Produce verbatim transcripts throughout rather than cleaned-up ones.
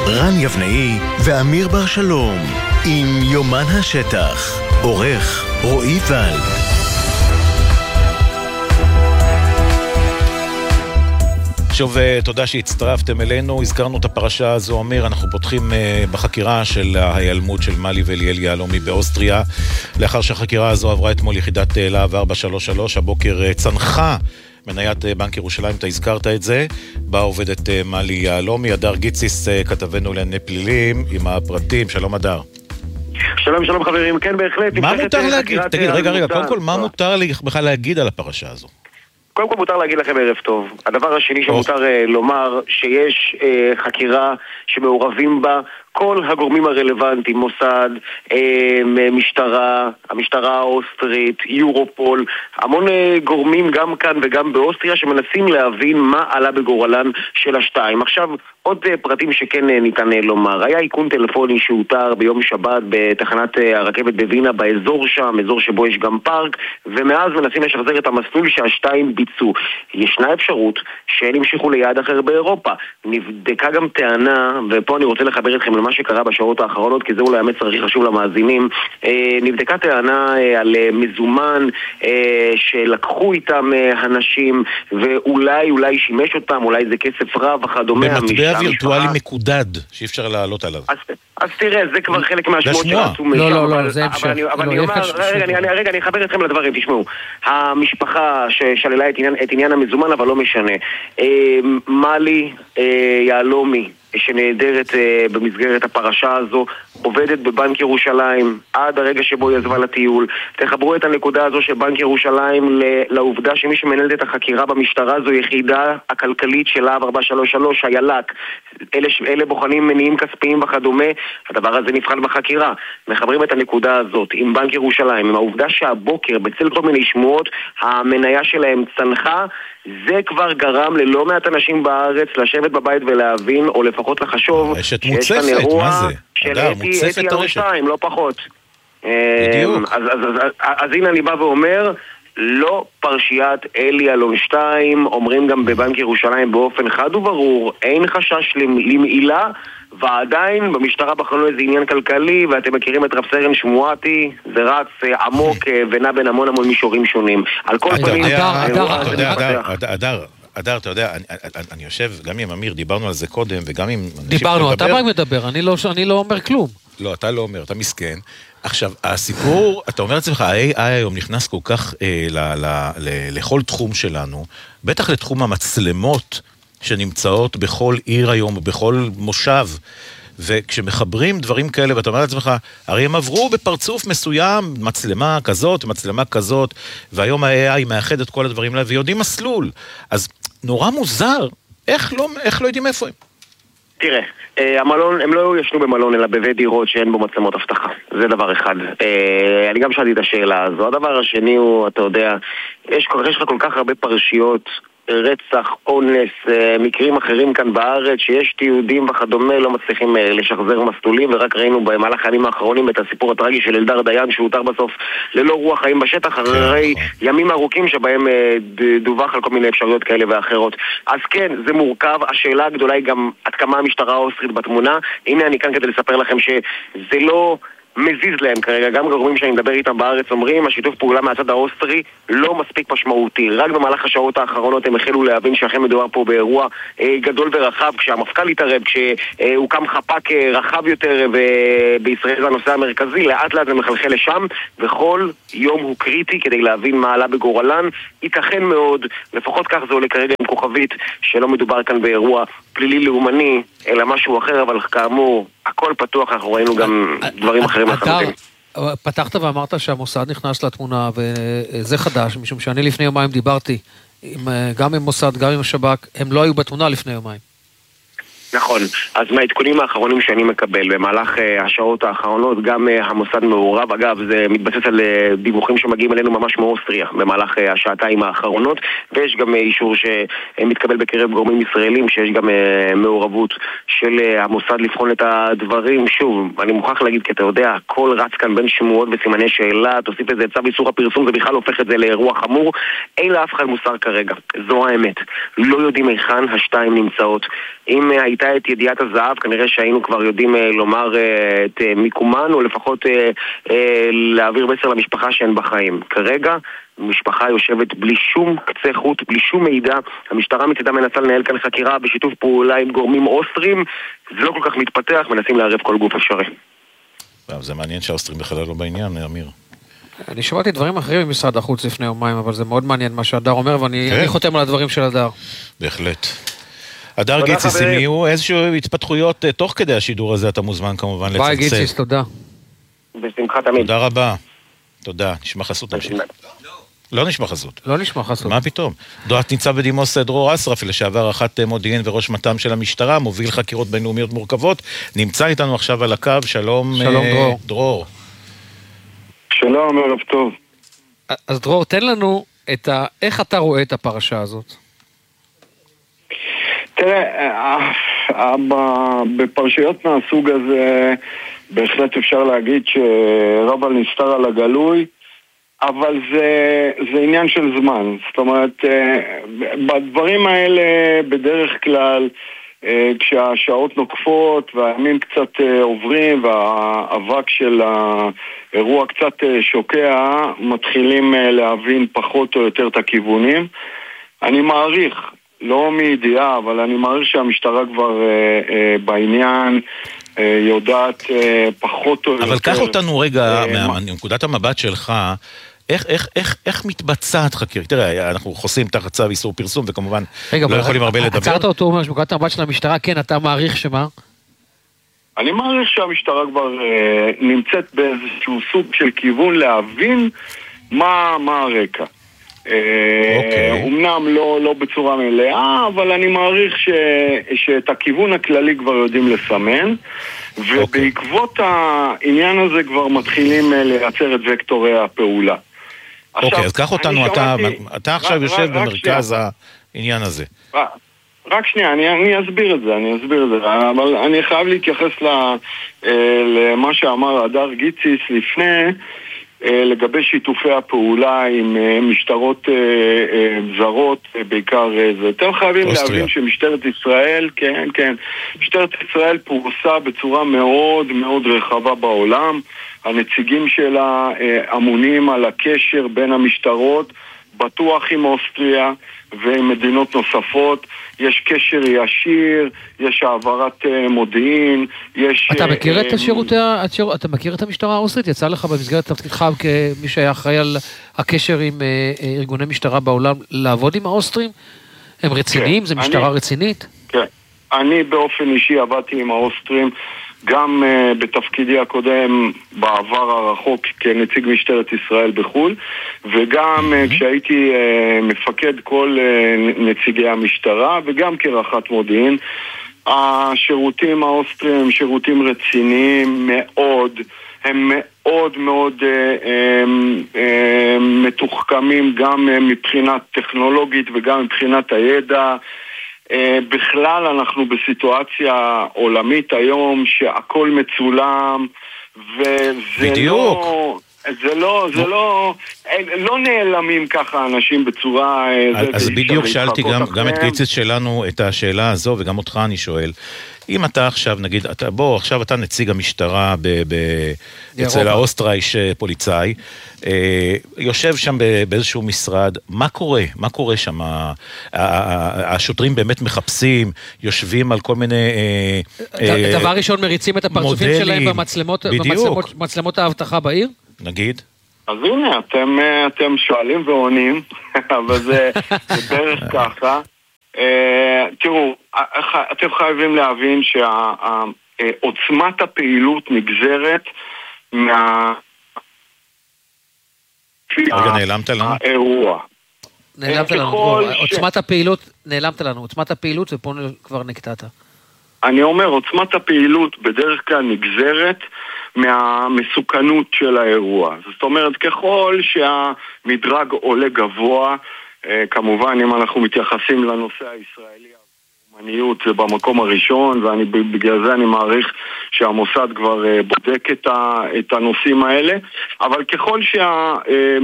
רן יבנאי ואמיר בר שלום עם יומן השטח. עורך רועי ולד. שוב, תודה שהצטרפתם אלינו. הזכרנו את הפרשה הזו, אמיר. אנחנו פותחים בחקירה של ההיעלמות של מלי ואליאל יהלומי באוסטריה. לאחר שהחקירה הזו עברה אתמול יחידת להב ארבע שלוש שלוש, הבוקר צנחה מניית בנק ירושלים, אתה הזכרת את זה, בה עובדת מלי יהלומי. הדר גיציס, כתבנו לענייני פלילים, עם הפרטים. שלום הדר. שלום שלום חברים, כן בהחלט. מה מותר להגיד? תגיד, רגע רגע, קודם כל, מה מותר לי בכלל להגיד על הפרשה הזו? קודם כל מותר להגיד לכם ערב טוב. הדבר השני שמותר לומר, שיש חקירה שמעורבים בה כל הגורמים הרלוונטיים, מוסד, משטרה, המשטרה האוסטרית, יורופול, המון גורמים גם כאן וגם באוסטריה שמנסים להבין מה עלה בגורלן של השתיים. עכשיו, עוד פרטים שכן ניתן לומר. היה עיקון טלפוני שהותר ביום שבת בתחנת הרכבת בווינה, באזור שם, אזור שבו יש גם פארק, ומאז מנסים לשחזר את המסלול שהשתיים ביצעו. ישנה אפשרות שהן המשיכו ליעד אחר באירופה. נבדקה גם טענה, ופה אני רוצה לחבר אתכם למה שקרה בשעות האחרונות, כי זה אולי המסר הכי חשוב למאזינים. נבדקה טענה על מזומן שלקחו איתם הנשים, ואולי אולי שימש אותם, אולי זה כסף רב וכדומה. במטבע וירטואלי מקודד שאי אפשר לעלות עליו. אז, אז תראה, זה כבר חלק מהשמות שרצו משם. לא, לא, לא, זה המשך. אבל אני, אבל אני אומר, רגע, אני, אני, רגע, אני אחבר אתכם לדברים, תשמעו. המשפחה ששללה את עניין, את עניין המזומן, אבל לא משנה. מלי יהלומי, שנהדרת במסגרת הפרשה הזו, עובדת בבנק ירושלים עד הרגע שבו היא עזבה לטיול. תחברו את הנקודה הזו של בנק ירושלים לעובדה שמי שמנהלת את החקירה במשטרה זו יחידה הכלכלית של להב ארבע שלוש שלוש, הילק. אלה, אלה בוחנים מניעים כספיים וכדומה. הדבר הזה נבחן בחקירה. מחברים את הנקודה הזאת עם בנק ירושלים, עם העובדה שהבוקר בצל כל מיני שמועות המניה שלהם צנחה. זה כבר גרם ללא מעט אנשים בארץ לשבת בבית ולהבין, או לפחות לחשוב, שיש כאן אירוע של אתי אלון שתיים, לא פחות. בדיוק. אז, אז, אז, אז הנה אני בא ואומר, לא פרשיית אלי אלון שתיים, אומרים גם בבנק ירושלים באופן חד וברור, אין חשש למעילה, ועדיין במשטרה בחנו איזה עניין כלכלי, ואתם מכירים את רב סרן שמואטי, זה רץ עמוק ונע בין המון המון מישורים שונים. על כל פנים... אדר, אדר, אתה יודע, אני יושב, גם עם אמיר, דיברנו על זה קודם, וגם עם... דיברנו, אתה רק מדבר, אני לא אומר כלום. לא, אתה לא אומר, אתה מסכן. עכשיו, הסיפור, אתה אומר לעצמך, ה-איי איי היום נכנס כל כך לכל תחום שלנו, בטח לתחום המצלמות, שנמצאות בכל עיר היום, בכל מושב, וכשמחברים דברים כאלה, ואתה אומר לעצמך, הרי הם עברו בפרצוף מסוים, מצלמה כזאת, מצלמה כזאת, והיום ה-איי איי מאחד את כל הדברים האלה, ויודעים מסלול. אז נורא מוזר, איך לא, איך לא יודעים איפה הם? תראה, המלון, הם לא ישנו במלון, אלא בבית דירות שאין בו מצלמות אבטחה. זה דבר אחד. אני גם שאלתי את השאלה הזו. הדבר השני הוא, אתה יודע, יש לך כל כך הרבה פרשיות, רצח, אונס, מקרים אחרים כאן בארץ, שיש תיעודים וכדומה, לא מצליחים לשחזר מסלולים, ורק ראינו במהלך הימים האחרונים את הסיפור הטרגי של אלדר דיין, שהותר בסוף ללא רוח חיים בשטח, אחרי ימים ארוכים שבהם דווח על כל מיני אפשרויות כאלה ואחרות. אז כן, זה מורכב. השאלה הגדולה היא גם עד כמה המשטרה האוסטרית בתמונה. הנה אני כאן כדי לספר לכם שזה לא... מזיז להם כרגע, גם גורמים שאני מדבר איתם בארץ אומרים, השיתוף פעולה מהצד האוסטרי לא מספיק משמעותי. רק במהלך השעות האחרונות הם החלו להבין שאכן מדובר פה באירוע אה, גדול ורחב, כשהמפכ"ל התערב, כשהוקם חפ"ק אה, רחב יותר, ובישראל זה הנושא המרכזי, לאט לאט זה מחלחל לשם, וכל יום הוא קריטי כדי להבין מה עלה בגורלן. ייתכן מאוד, לפחות כך זה עולה כרגע עם כוכבית, שלא מדובר כאן באירוע פלילי לאומני, אלא משהו אחר, אבל כאמור, הכל פתוח, אנחנו ראינו גם דברים אחרים לחלוטין. פתחת ואמרת שהמוסד נכנס לתמונה, וזה חדש, משום שאני לפני יומיים דיברתי, גם עם מוסד, גם עם השב"כ, הם לא היו בתמונה לפני יומיים. נכון, אז מהעדכונים האחרונים שאני מקבל במהלך uh, השעות האחרונות, גם uh, המוסד מעורב. אגב, זה מתבסס על uh, דיווחים שמגיעים אלינו ממש מאוסטריה במהלך uh, השעתיים האחרונות, ויש גם uh, אישור שמתקבל בקרב גורמים ישראלים שיש גם uh, מעורבות של uh, המוסד לבחון את הדברים. שוב, אני מוכרח להגיד, כי אתה יודע, הכל רץ כאן בין שמועות וסימני שאלה, תוסיף איזה צו איסור הפרסום, זה בכלל הופך את זה לאירוע חמור. אין לאף אחד מוסר כרגע, זו האמת. לא יודעים היכן השתיים נמצאות. אם הייתה את ידיעת הזהב, כנראה שהיינו כבר יודעים לומר את מיקומן, או לפחות להעביר מסר למשפחה שהן בחיים. כרגע, המשפחה יושבת בלי שום קצה חוט, בלי שום מידע. המשטרה מצדה מנסה לנהל כאן חקירה בשיתוף פעולה עם גורמים אוסטרים. זה לא כל כך מתפתח, מנסים לערב כל גוף אפשרי. זה מעניין שהאוסטרים בכלל לא בעניין, אמיר. אני שמעתי דברים אחרים ממשרד החוץ לפני יומיים, אבל זה מאוד מעניין מה שהדר אומר, ואני חותם על הדברים של הדר. בהחלט. הדר גיציס, אם יהיו איזשהו התפתחויות תוך כדי השידור הזה, אתה מוזמן כמובן לצלצל. ביי גיציס, תודה. בשמחה תמיד. תודה רבה. תודה. נשמע חסות נמשיך. לא נשמע חסות. לא נשמע חסות. מה פתאום? דועת ניצב בדימוס דרור אסרף, לשעבר אחת מודיעין וראש מט"ם של המשטרה, מוביל חקירות בינלאומיות מורכבות, נמצא איתנו עכשיו על הקו. שלום, שלום דרור. דרור. שלום, ערב טוב. אז דרור, תן לנו את ה... איך אתה רואה את הפרשה הזאת? תראה, בפרשיות מהסוג הזה בהחלט אפשר להגיד שרב על נסתר על הגלוי, אבל זה, זה עניין של זמן. זאת אומרת, בדברים האלה בדרך כלל, כשהשעות נוקפות והימים קצת עוברים והאבק של האירוע קצת שוקע, מתחילים להבין פחות או יותר את הכיוונים. אני מעריך, לא מידיעה, אבל אני מעריך שהמשטרה כבר בעניין יודעת פחות או יותר. אבל קח אותנו רגע מנקודת המבט שלך, איך, איך, איך, איך מתבצעת חקירה? תראה, אנחנו חוסים תחת צו איסור פרסום, וכמובן לא יכולים הרבה לדבר. עצרת אותו, אומר, שמקודת המבט של המשטרה, כן, אתה מעריך שמה? אני מעריך שהמשטרה כבר אה, נמצאת באיזשהו סוג של כיוון להבין מה, מה הרקע. אה, אומנם לא, לא בצורה מלאה, אבל אני מעריך ש, שאת הכיוון הכללי כבר יודעים לסמן, ובעקבות העניין הזה כבר מתחילים לייצר את וקטורי הפעולה. אוקיי, אז קח אותנו, אתה עכשיו יושב במרכז העניין הזה. רק שנייה, אני אסביר את זה, אני אסביר את זה, אבל אני חייב להתייחס למה שאמר הדר גיציס לפני, לגבי שיתופי הפעולה עם משטרות זרות, בעיקר זה. אתם חייבים להבין שמשטרת ישראל, כן, כן, משטרת ישראל פורסה בצורה מאוד מאוד רחבה בעולם. הנציגים שלה אמונים על הקשר בין המשטרות, בטוח עם אוסטריה ועם מדינות נוספות. יש קשר ישיר, יש העברת מודיעין, יש... אתה מכיר את השירות, אתה מכיר את המשטרה האוסטרית? יצא לך במסגרת תפקידך כמי שהיה אחראי על הקשר עם ארגוני משטרה בעולם לעבוד עם האוסטרים? הם רציניים? זה משטרה רצינית? כן. אני באופן אישי עבדתי עם האוסטרים, גם uh, בתפקידי הקודם בעבר הרחוק כנציג משטרת ישראל בחול, וגם uh, כשהייתי uh, מפקד כל uh, נציגי המשטרה, וגם כרחת מודיעין. השירותים האוסטריים הם שירותים רציניים מאוד, הם מאוד מאוד uh, uh, uh, מתוחכמים גם uh, מבחינת טכנולוגית וגם מבחינת הידע. Uh, בכלל אנחנו בסיטואציה עולמית היום שהכל מצולם, וזה בדיוק. לא... זה לא, זה לא, לא נעלמים ככה אנשים בצורה... אז בדיוק שאלתי גם, גם את גיציס שלנו את השאלה הזו, וגם אותך אני שואל, אם אתה עכשיו, נגיד, אתה, בוא, עכשיו אתה נציג המשטרה ב, ב, אצל האוסטרייש פוליצאי, אה, יושב שם באיזשהו משרד, מה קורה? מה קורה שם? השוטרים באמת מחפשים, יושבים על כל מיני... אה, דבר ראשון, מריצים את הפרצופים שלהם במצלמות, במצלמות, מצלמות האבטחה בעיר? נגיד? אז הנה, אתם, אתם שואלים ועונים, אבל זה, זה בערך ככה. תראו, אתם חייבים להבין שעוצמת הפעילות נגזרת מה... רגע, נעלמת לנו? האירוע. נעלמת לנו, עוצמת הפעילות, נעלמת לנו, עוצמת הפעילות ופה כבר נקטעת. אני אומר, עוצמת הפעילות בדרך כלל נגזרת מהמסוכנות של האירוע. זאת אומרת, ככל שהמדרג עולה גבוה, כמובן אם אנחנו מתייחסים לנושא הישראלי, ההומניות זה במקום הראשון, ובגלל זה אני מעריך שהמוסד כבר בודק את הנושאים האלה, אבל ככל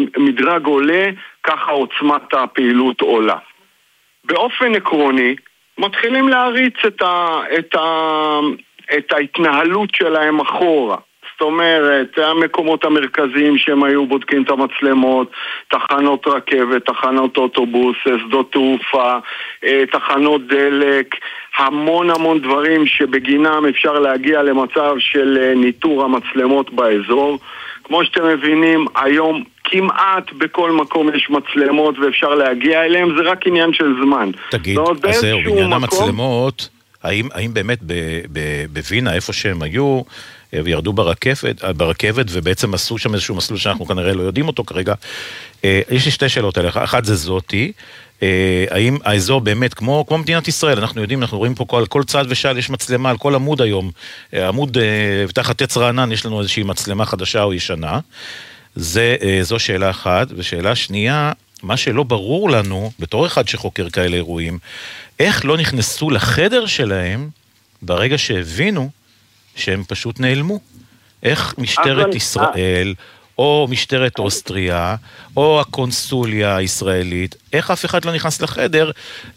שהמדרג עולה, ככה עוצמת הפעילות עולה. באופן עקרוני, מתחילים להריץ את, ה, את, ה, את ההתנהלות שלהם אחורה. זאת אומרת, המקומות המרכזיים שהם היו בודקים את המצלמות, תחנות רכבת, תחנות אוטובוס, שדות תעופה, תחנות דלק, המון המון דברים שבגינם אפשר להגיע למצב של ניטור המצלמות באזור. כמו שאתם מבינים, היום כמעט בכל מקום יש מצלמות ואפשר להגיע אליהם, זה רק עניין של זמן. תגיד, אז זהו, בעניין המצלמות, האם, האם באמת בווינה, איפה שהם היו, וירדו ברכבת, ברכבת ובעצם עשו שם איזשהו מסלול שאנחנו כנראה לא יודעים אותו כרגע, יש לי שתי שאלות עליך, אחת זה זאתי, האם האזור באמת, כמו, כמו מדינת ישראל, אנחנו יודעים, אנחנו רואים פה על כל צעד ושעל יש מצלמה, על כל עמוד היום, עמוד תחת עץ רענן יש לנו איזושהי מצלמה חדשה או ישנה, זה, זו שאלה אחת, ושאלה שנייה, מה שלא ברור לנו, בתור אחד שחוקר כאלה אירועים, איך לא נכנסו לחדר שלהם ברגע שהבינו שהם פשוט נעלמו. איך משטרת ישראל, או משטרת אוסטריה, או הקונסוליה הישראלית, איך אף אחד לא נכנס לחדר,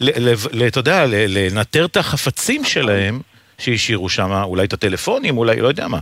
אתה יודע, לנטר את החפצים שלהם, שהשאירו שם, אולי את הטלפונים, אולי, לא יודע מה.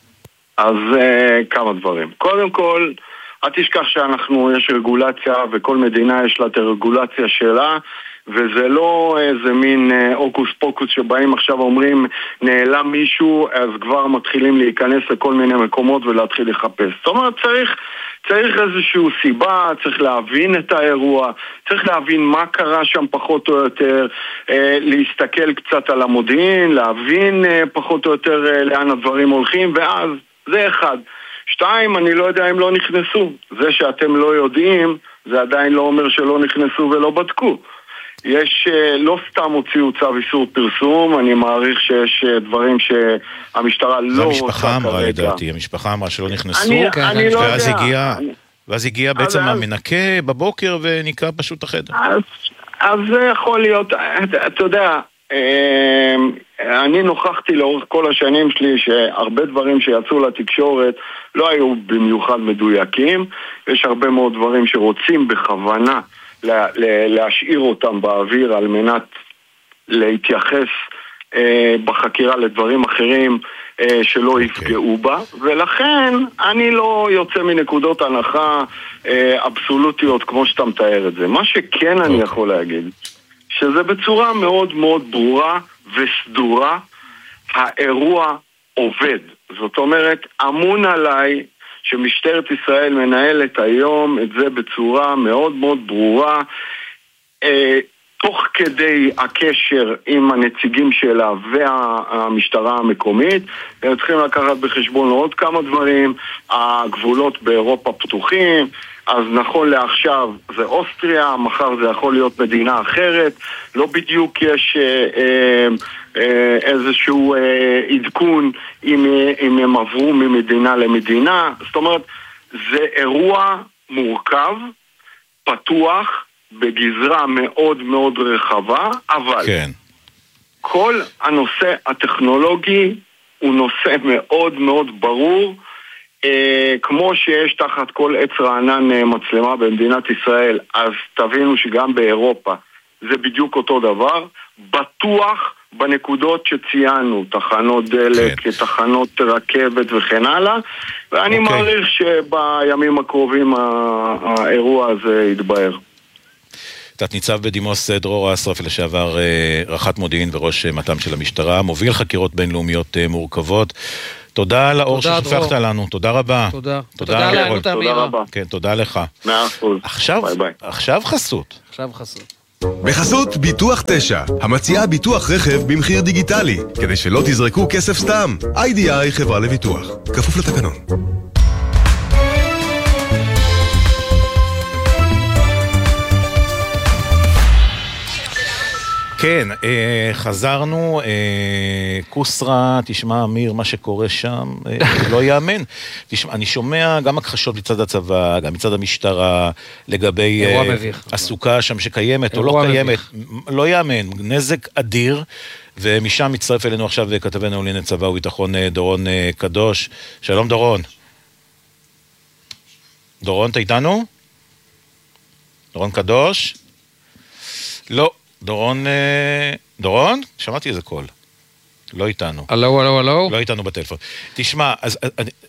אז כמה דברים. קודם כל, אל תשכח שאנחנו, יש רגולציה, וכל מדינה יש לה את הרגולציה שלה, וזה לא איזה מין אוקוס פוקוס שבאים עכשיו אומרים נעלם מישהו, אז כבר מתחילים להיכנס לכל מיני מקומות ולהתחיל לחפש. זאת אומרת, צריך, צריך איזשהו סיבה, צריך להבין את האירוע, צריך להבין מה קרה שם פחות או יותר, להסתכל קצת על המודיעין, להבין פחות או יותר לאן הדברים הולכים, ואז זה אחד. שתיים, אני לא יודע אם לא נכנסו. זה שאתם לא יודעים, זה עדיין לא אומר שלא נכנסו ולא בדקו. יש, לא סתם הוציאו צו איסור פרסום, אני מעריך שיש דברים שהמשטרה לא רוצה כרגע. המשפחה אמרה לדעתי, המשפחה אמרה שלא נכנסו, אני, אני לא ואז יודע. הגיע, אני... ואז הגיע בעצם אז... המנקה בבוקר וניקה פשוט החדר. אז, אז זה יכול להיות, אתה, אתה יודע, אני נוכחתי לאורך כל השנים שלי שהרבה דברים שיצאו לתקשורת לא היו במיוחד מדויקים, יש הרבה מאוד דברים שרוצים בכוונה להשאיר אותם באוויר על מנת להתייחס אה, בחקירה לדברים אחרים אה, שלא okay. יפגעו בה, ולכן אני לא יוצא מנקודות הנחה אה, אבסולוטיות כמו שאתה מתאר את זה. מה שכן okay. אני יכול להגיד, שזה בצורה מאוד מאוד ברורה וסדורה, האירוע עובד. זאת אומרת, אמון עליי שמשטרת ישראל מנהלת היום את זה בצורה מאוד מאוד ברורה, אה, תוך כדי הקשר עם הנציגים שלה והמשטרה המקומית. הם צריכים לקחת בחשבון עוד כמה דברים, הגבולות באירופה פתוחים, אז נכון לעכשיו זה אוסטריה, מחר זה יכול להיות מדינה אחרת, לא בדיוק יש אה, אה, אה, איזשהו אה, עדכון אם, אם הם עברו ממדינה למדינה. זאת אומרת, זה אירוע מורכב, פתוח, בגזרה מאוד מאוד רחבה, אבל כן. כל הנושא הטכנולוגי הוא נושא מאוד מאוד ברור, אה, כמו שיש תחת כל עץ רענן אה, מצלמה במדינת ישראל, אז תבינו שגם באירופה זה בדיוק אותו דבר, בטוח בנקודות שציינו, תחנות דלק, כן. תחנות רכבת וכן הלאה, ואני okay. מעריך שבימים הקרובים האירוע הזה יתבהר. תת ניצב בדימוס דרור אסרף, לשעבר רח"ט מודיעין וראש מט"ם של המשטרה, מוביל חקירות בינלאומיות מורכבות. תודה על האור ששפכת לנו, תודה רבה. תודה. תודה רבה. כן, תודה לך. מאה אחוז. עכשיו, עכשיו חסות. עכשיו חסות. בחסות ביטוח תשע, המציעה ביטוח רכב במחיר דיגיטלי, כדי שלא תזרקו כסף סתם. איי די איי חברה לביטוח, כפוף לתקנון. כן, אה, חזרנו, אה, קוסרה, תשמע אמיר, מה שקורה שם, אה, לא יאמן. תשמע, אני שומע גם הכחשות מצד הצבא, גם מצד המשטרה, לגבי אה, הסוכה שם שקיימת או לא קיימת, לא יאמן, נזק אדיר, ומשם מצטרף אלינו עכשיו כתבנו לענייני צבא וביטחון דורון אה, קדוש. שלום דורון. דורון, אתה איתנו? דורון קדוש? לא. דורון, דורון? שמעתי איזה קול. לא איתנו. הלו, הלו, הלו. לא איתנו בטלפון. תשמע, אז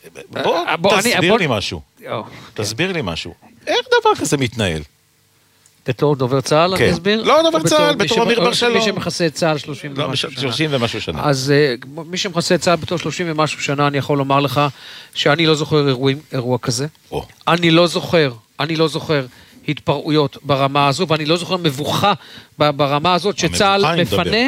בוא תסביר לי משהו. תסביר לי משהו. איך דבר כזה מתנהל? בתור דובר צה"ל, אני אסביר? לא דובר צה"ל, בתור אמיר בר שלום. מי שמכסה צה"ל שלושים ומשהו שנה. שלושים ומשהו שנה. אז מי שמכסה צה"ל בתור שלושים ומשהו שנה, אני יכול לומר לך שאני לא זוכר אירוע כזה. אני לא זוכר, אני לא זוכר התפרעויות ברמה הזו, ואני לא זוכר מבוכה ברמה הזאת שצה"ל מפנה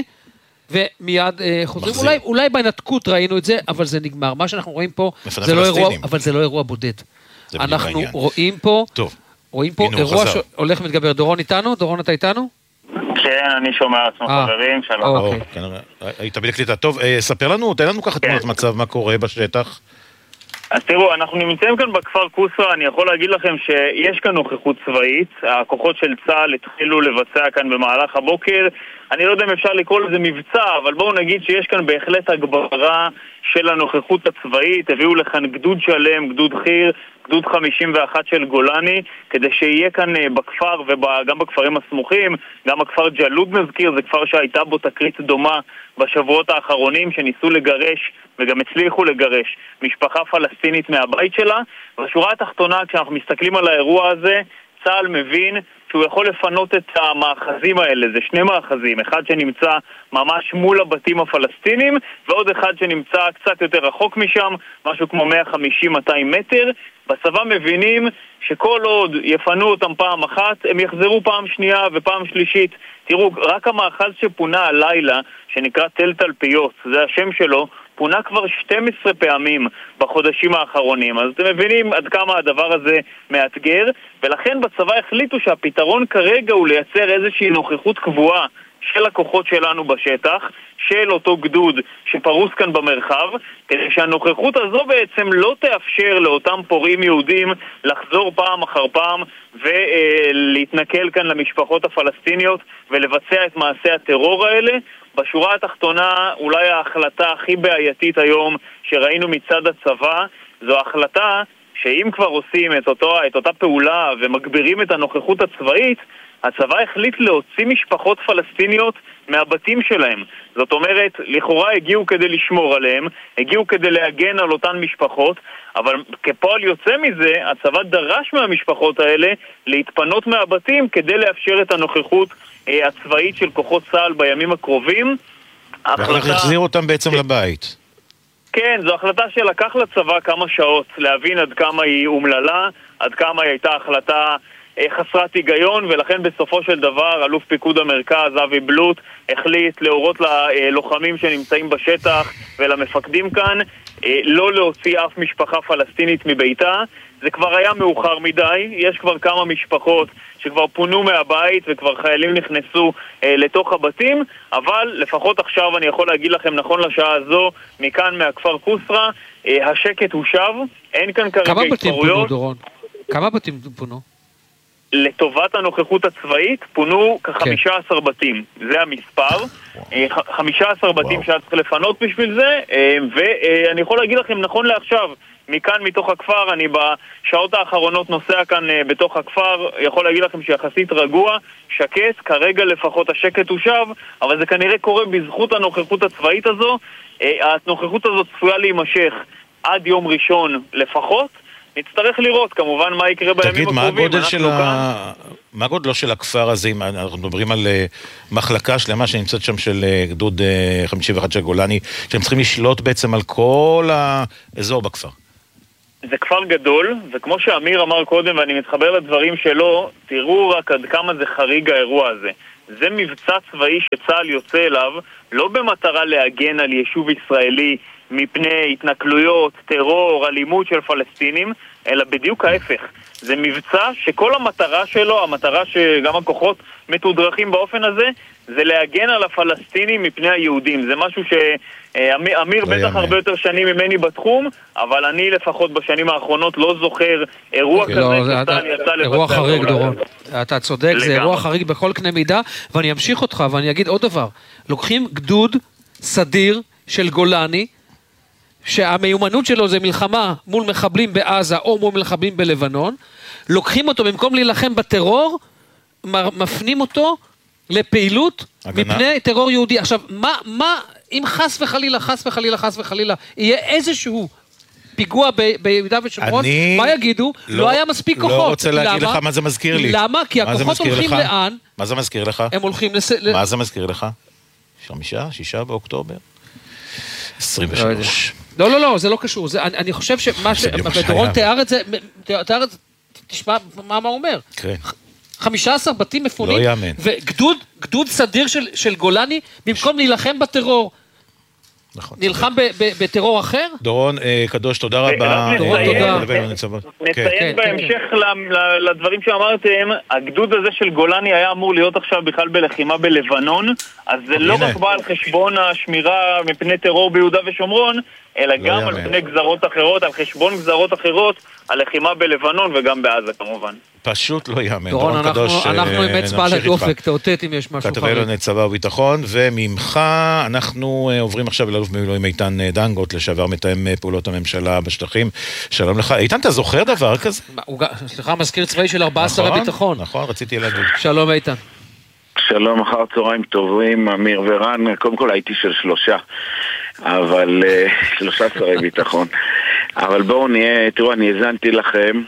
ומיד חוזרים. אולי בהנתקות ראינו את זה, אבל זה נגמר. מה שאנחנו רואים פה, אבל זה לא אירוע בודד. אנחנו רואים פה... טוב. רואים פה אירוע שהולך ומתגבר. דורון איתנו? דורון אתה איתנו? כן, אני שומע עצמו חברים, שלום. היית בלי קליטה. טוב, ספר לנו, תן לנו ככה תמונת מצב, מה קורה בשטח. אז תראו, אנחנו נמצאים כאן בכפר קוסרה, אני יכול להגיד לכם שיש כאן נוכחות צבאית, הכוחות של צה"ל התחילו לבצע כאן במהלך הבוקר, אני לא יודע אם אפשר לקרוא לזה מבצע, אבל בואו נגיד שיש כאן בהחלט הגברה של הנוכחות הצבאית, הביאו לכאן גדוד שלם, גדוד חיר, גדוד חמישים ואחת של גולני, כדי שיהיה כאן בכפר וגם בכפרים הסמוכים, גם הכפר ג'לוד מזכיר, זה כפר שהייתה בו תקרית דומה בשבועות האחרונים, שניסו לגרש וגם הצליחו לגרש משפחה פלסטינית מהבית שלה. בשורה התחתונה, כשאנחנו מסתכלים על האירוע הזה, צה"ל מבין שהוא יכול לפנות את המאחזים האלה, זה שני מאחזים, אחד שנמצא ממש מול הבתים הפלסטינים, ועוד אחד שנמצא קצת יותר רחוק משם, משהו כמו מאה חמישים עד מאתיים מטר. בצבא מבינים שכל עוד יפנו אותם פעם אחת, הם יחזרו פעם שנייה ופעם שלישית. תראו, רק המאחז שפונה הלילה, שנקרא תל תלפיות, זה השם שלו, פונה כבר שתים עשרה פעמים בחודשים האחרונים. אז אתם מבינים עד כמה הדבר הזה מאתגר, ולכן בצבא החליטו שהפתרון כרגע הוא לייצר איזושהי נוכחות קבועה של הכוחות שלנו בשטח, של אותו גדוד שפרוס כאן במרחב, כדי שהנוכחות הזו בעצם לא תאפשר לאותם פורעים יהודים לחזור פעם אחר פעם ולהתנכל כאן למשפחות הפלסטיניות ולבצע את מעשי הטרור האלה. בשורה התחתונה, אולי ההחלטה הכי בעייתית היום שראינו מצד הצבא, זו ההחלטה שאם כבר עושים את, אותו, את אותה פעולה ומגבירים את הנוכחות הצבאית, הצבא החליט להוציא משפחות פלסטיניות מהבתים שלהם. זאת אומרת, לכאורה הגיעו כדי לשמור עליהם, הגיעו כדי להגן על אותן משפחות, אבל כפועל יוצא מזה, הצבא דרש מהמשפחות האלה להתפנות מהבתים כדי לאפשר את הנוכחות אה, הצבאית של כוחות צה"ל בימים הקרובים. ואיך החזיר אותם בעצם לבית? כן, זו החלטה שלקח לצבא כמה שעות להבין עד כמה היא אומללה, עד כמה היא הייתה החלטה חסרת היגיון, ולכן בסופו של דבר אלוף פיקוד המרכז אבי בלוט החליט להורות ללוחמים שנמצאים בשטח ולמפקדים כאן לא להוציא אף משפחה פלסטינית מביתה. זה כבר היה מאוחר מדי, יש כבר כמה משפחות שכבר פונו מהבית וכבר חיילים נכנסו אה, לתוך הבתים, אבל לפחות עכשיו אני יכול להגיד לכם נכון לשעה הזו, מכאן מהכפר קוסרה, אה, השקט הוא שב, אין כאן כרגע התפרעויות. כמה בתים פונו, דורון? כמה בתים פונו? לטובת הנוכחות הצבאית פונו כ-חמישה עשר בתים, זה המספר, חמישה עשר בתים שהיה צריך לפנות בשביל זה, ואני יכול להגיד לכם נכון לעכשיו, מכאן מתוך הכפר, אני בשעות האחרונות נוסע כאן בתוך הכפר, יכול להגיד לכם שיחסית רגוע, שקט, כרגע לפחות השקט הוא שב, אבל זה כנראה קורה בזכות הנוכחות הצבאית הזו. הנוכחות הזאת צפויה להימשך עד יום ראשון לפחות, נצטרך לראות כמובן מה יקרה בימים הקרובים. תגיד, מה הגודל של ה... מה הגודלו של הכפר הזה, אם אנחנו מדברים על מחלקה שלמה שנמצאת שם של גדוד חמישים ואחת של גולני, שהם צריכים לשלוט בעצם על כל האזור בכפר? זה כפר גדול, וכמו שאמיר אמר קודם, ואני מתחבר לדברים שלו, תראו רק עד כמה זה חריג האירוע הזה. זה מבצע צבאי שצה"ל יוצא אליו, לא במטרה להגן על יישוב ישראלי מפני התנכלויות, טרור, אלימות של פלסטינים, אלא בדיוק ההפך. זה מבצע שכל המטרה שלו, המטרה שגם הכוחות מתודרכים באופן הזה, זה להגן על הפלסטינים מפני היהודים. זה משהו שאמיר בטח הרבה יותר שנים ממני בתחום, אבל אני לפחות בשנים האחרונות לא זוכר אירוע כזה שצה"ל יצא לבצע. אירוע חריג, דורון. אתה צודק, זה אירוע חריג בכל קנה מידה, ואני אמשיך אותך ואני אגיד עוד דבר. לוקחים גדוד סדיר של גולני, שהמיומנות שלו זה מלחמה מול מחבלים בעזה או מול מחבלים בלבנון, לוקחים אותו במקום להילחם בטרור, מפנים אותו לפעילות מפני טרור יהודי. עכשיו, מה, מה, אם חס וחלילה, חס וחלילה, חס וחלילה, יהיה איזשהו פיגוע ביהודה ושומרון, מה יגידו? לא היה מספיק כוחות. לא רוצה להגיד לך מה זה מזכיר לי. למה? כי הכוחות הולכים לאן? מה זה מזכיר לך? הם הולכים לס... מה זה מזכיר לך? חמישה, שישה באוקטובר? עשרים ושלוש. לא, לא, לא, זה לא קשור. אני חושב שמה ש... ודורון תיאר את זה, תיאר את זה, תשמע מה הוא אומר. כן. חמישה עשר בתים מפונים. לא יאמן. וגדוד, גדוד סדיר של, של גולני, במקום להילחם בטרור. נכון. נלחם בטרור אחר? דורון, קדוש, תודה רבה. דורון, תודה. נציין בהמשך לדברים שאמרתם, הגדוד הזה של גולני היה אמור להיות עכשיו בכלל בלחימה בלבנון, אז זה לא רק בא על חשבון השמירה מפני טרור ביהודה ושומרון, אלא גם על פני גזרות אחרות, על חשבון גזרות אחרות, הלחימה בלבנון וגם בעזה כמובן. פשוט לא יאמן. דורון, אנחנו עם אצבע על הדופק, תאותת אם יש משהו חריג. כתבי לנו צבא וביטחון, וממך אנחנו עוברים אליו לאלוף במילואים איתן דנגוט, לשעבר מתאם פעולות הממשלה בשטחים. שלום לך. איתן, אתה זוכר דבר כזה? סליחה, מזכיר צבאי של ארבעה שרי ביטחון. נכון, רציתי להגיד. שלום איתן. שלום, אחר צהריים טובים, אמיר ורן. קודם כל הייתי של שלושה, אבל שלושה שרי ביטחון. אבל בואו נהיה, תראו, אני הזנתי לכם,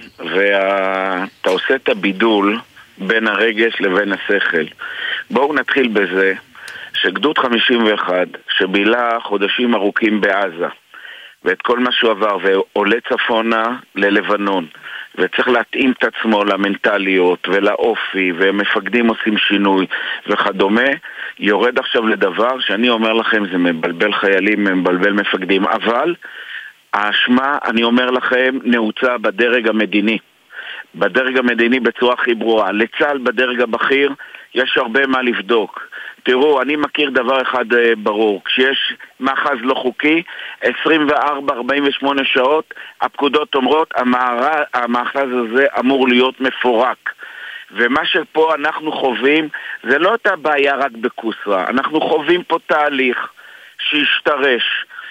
ואתה עושה את הבידול בין הרגש לבין השכל. בואו נתחיל בזה שגדוד חמישים ואחת, שבילה חודשים ארוכים בעזה, ואת כל מה שהוא עבר, ועולה צפונה ללבנון, וצריך להתאים את עצמו למנטליות ולאופי, ומפקדים עושים שינוי וכדומה, יורד עכשיו לדבר שאני אומר לכם, זה מבלבל חיילים, מבלבל מפקדים, אבל האשמה, אני אומר לכם, נעוצה בדרג המדיני. בדרג המדיני בצורה הכי ברורה. לצה"ל בדרג הבכיר יש הרבה מה לבדוק. תראו, אני מכיר דבר אחד ברור. כשיש מאחז לא חוקי, עשרים וארבע ארבעים ושמונה שעות, הפקודות אומרות, המאחז הזה אמור להיות מפורק. ומה שפה אנחנו חווים, זה לא אותה בעיה רק בקוסרה. אנחנו חווים פה תהליך שהשתרש,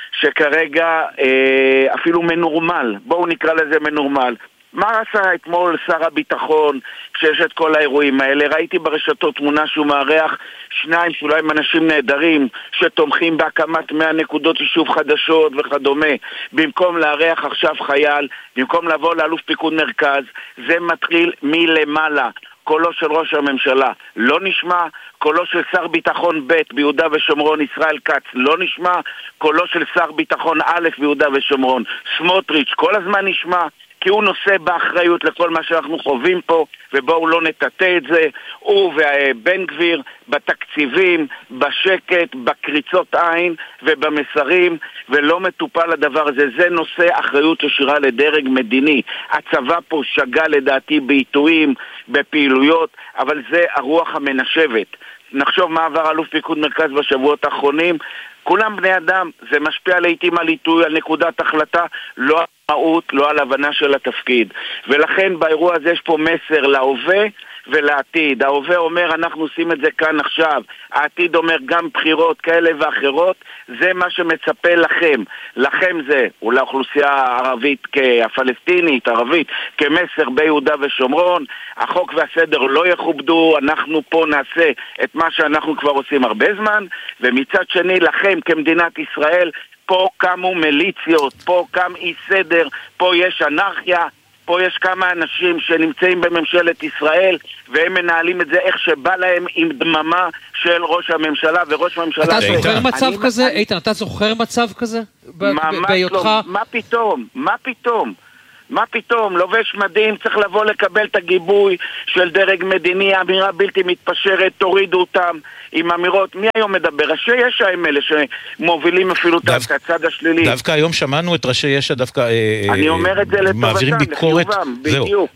שכרגע אה, אפילו מנורמל, בואו נקרא לזה מנורמל. מה עשה אתמול שר הביטחון כשיש את כל האירועים האלה? ראיתי ברשתות תמונה שהוא מארח שניים שאולי הם אנשים נהדרים שתומכים בהקמת מאה נקודות יישוב חדשות וכדומה, במקום לארח עכשיו חייל, במקום לבוא לאלוף פיקוד מרכז. זה מתחיל מלמעלה. קולו של ראש הממשלה לא נשמע, קולו של שר ביטחון ב' ביהודה ושומרון ישראל כץ לא נשמע, קולו של שר ביטחון א' ביהודה ושומרון סמוטריץ' כל הזמן נשמע, כי הוא נושא באחריות לכל מה שאנחנו חווים פה, ובואו לא נטטה את זה. הוא ובן גביר בתקציבים, בשקט, בקריצות עין ובמסרים, ולא מטופל הדבר הזה. זה נושא אחריות ישירה לדרג מדיני. הצבא פה שגה לדעתי בעיתויים, בפעילויות, אבל זה הרוח המנשבת. נחשוב מה עבר אלוף פיקוד מרכז בשבועות האחרונים. כולם בני אדם, זה משפיע לעתים על עיתוי, על נקודת החלטה, לא על מהות, לא על הבנה של התפקיד. ולכן באירוע הזה יש פה מסר להווה ולעתיד. ההווה אומר אנחנו עושים את זה כאן עכשיו, העתיד אומר גם בחירות כאלה ואחרות, זה מה שמצפה לכם. לכם זה, אולי האוכלוסייה הערבית כפלסטינית, ערבית, כמסר ביהודה ושומרון, החוק והסדר לא יכובדו, אנחנו פה נעשה את מה שאנחנו כבר עושים הרבה זמן, ומצד שני לכם כמדינת ישראל, פה קמו מיליציות, פה קם אי סדר, פה יש אנרכיה, פה יש כמה אנשים שנמצאים בממשלת ישראל והם מנהלים את זה איך שבא להם עם דממה של ראש הממשלה וראש הממשלה. אתה זוכר מצב כזה? איתן, אתה זוכר מצב כזה? בהיותך? מה פתאום? מה פתאום? מה פתאום? לובש מדים צריך לבוא לקבל את הגיבוי של דרג מדיני, אמירה בלתי מתפשרת, תורידו אותם עם אמירות. מי היום מדבר? ראשי ישע הם אלה שמובילים אפילו את הצד השלילי. דווקא היום שמענו את ראשי ישע דווקא אני אומר את זה לטובתם, לחיובם, בדיוק.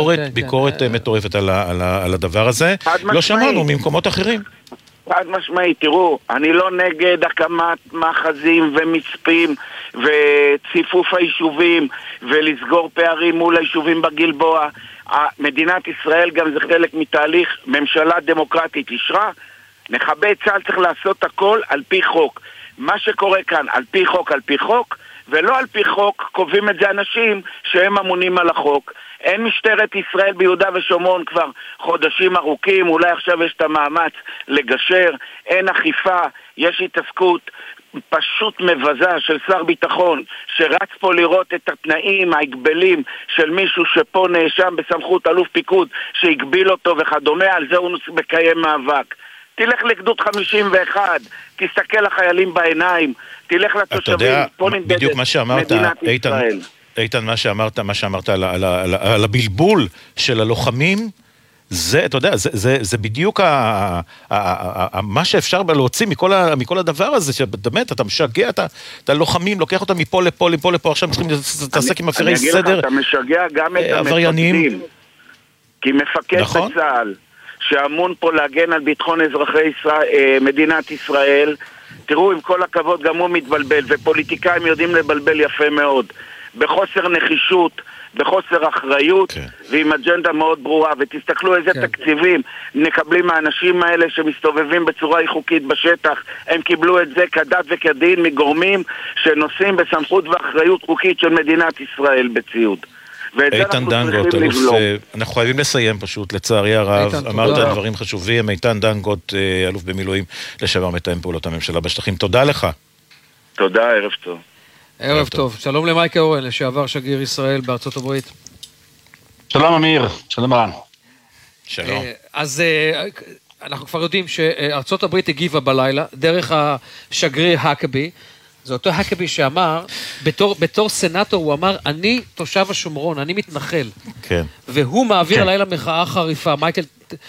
ביקורת מטורפת על הדבר הזה. לא שמענו ממקומות אחרים. חד משמעית, תראו, אני לא נגד הקמת מאחזים ומצפים וציפוף היישובים ולסגור פערים מול היישובים בגלבוע. מדינת ישראל גם זה חלק מתהליך, ממשלה דמוקרטית אישרה, נכבד צה"ל, צריך לעשות הכל על פי חוק. מה שקורה כאן על פי חוק, על פי חוק, ולא על פי חוק קובעים את זה אנשים שהם אמונים על החוק. אין משטרת ישראל ביהודה ושומרון כבר חודשים ארוכים, אולי עכשיו יש את המאמץ לגשר, אין אכיפה, יש התעסקות פשוט מבזה של שר ביטחון שרץ פה לראות את התנאים ההגבלים של מישהו שפה נאשם בסמכות אלוף פיקוד שהגביל אותו וכדומה, על זה הוא מקיים מאבק. תלך לגדוד חמישים ואחת, תסתכל לחיילים בעיניים, תלך לתושבים, פה נמדדת מדינת ישראל. איתן, מה שאמרת, מה שאמרת על, על, על, על הבלבול של הלוחמים, זה, אתה יודע, זה, זה, זה בדיוק ה, ה, ה, ה, מה שאפשר להוציא מכל, ה, מכל הדבר הזה, שבאמת, אתה משגע את, את הלוחמים, לוקח אותם מפה לפה, לפה לפה, עכשיו צריכים להתעסק עם מפירי סדר. אני אגיד לך, אתה משגע גם את המפקדים, כי מפקד נכון? בצה"ל, שאמון פה להגן על ביטחון אזרחי ישראל, מדינת ישראל, תראו, עם כל הכבוד, גם הוא מתבלבל, ופוליטיקאים יודעים לבלבל יפה מאוד. בחוסר נחישות, בחוסר אחריות, okay. ועם אג'נדה מאוד ברורה, ותסתכלו איזה okay. תקציבים נקבלים מהאנשים האלה שמסתובבים בצורה איכותית בשטח, הם קיבלו את זה כדת וכדין מגורמים שנושאים בסמכות ואחריות חוקית של מדינת ישראל בציוד. איתן דנגוט, אלוף, אנחנו חייבים לסיים פשוט, לצערי הרב, אמרת דברים חשובים, איתן דנגוט, אלוף במילואים, לשעבר מתאם פעולות הממשלה בשטחים, תודה לך. תודה, ערב טוב. ערב טוב. שלום למייקל אורן, לשעבר שגריר ישראל בארצות הברית. שלום אמיר, שלום רן. שלום. אז אנחנו כבר יודעים שארצות הברית הגיבה בלילה, דרך השגריר הקבי, זה אותו הקבי שאמר, בתור, בתור סנטור הוא אמר, אני תושב השומרון, אני מתנחל. כן. והוא מעביר לילה מחאה חריפה. מייקל,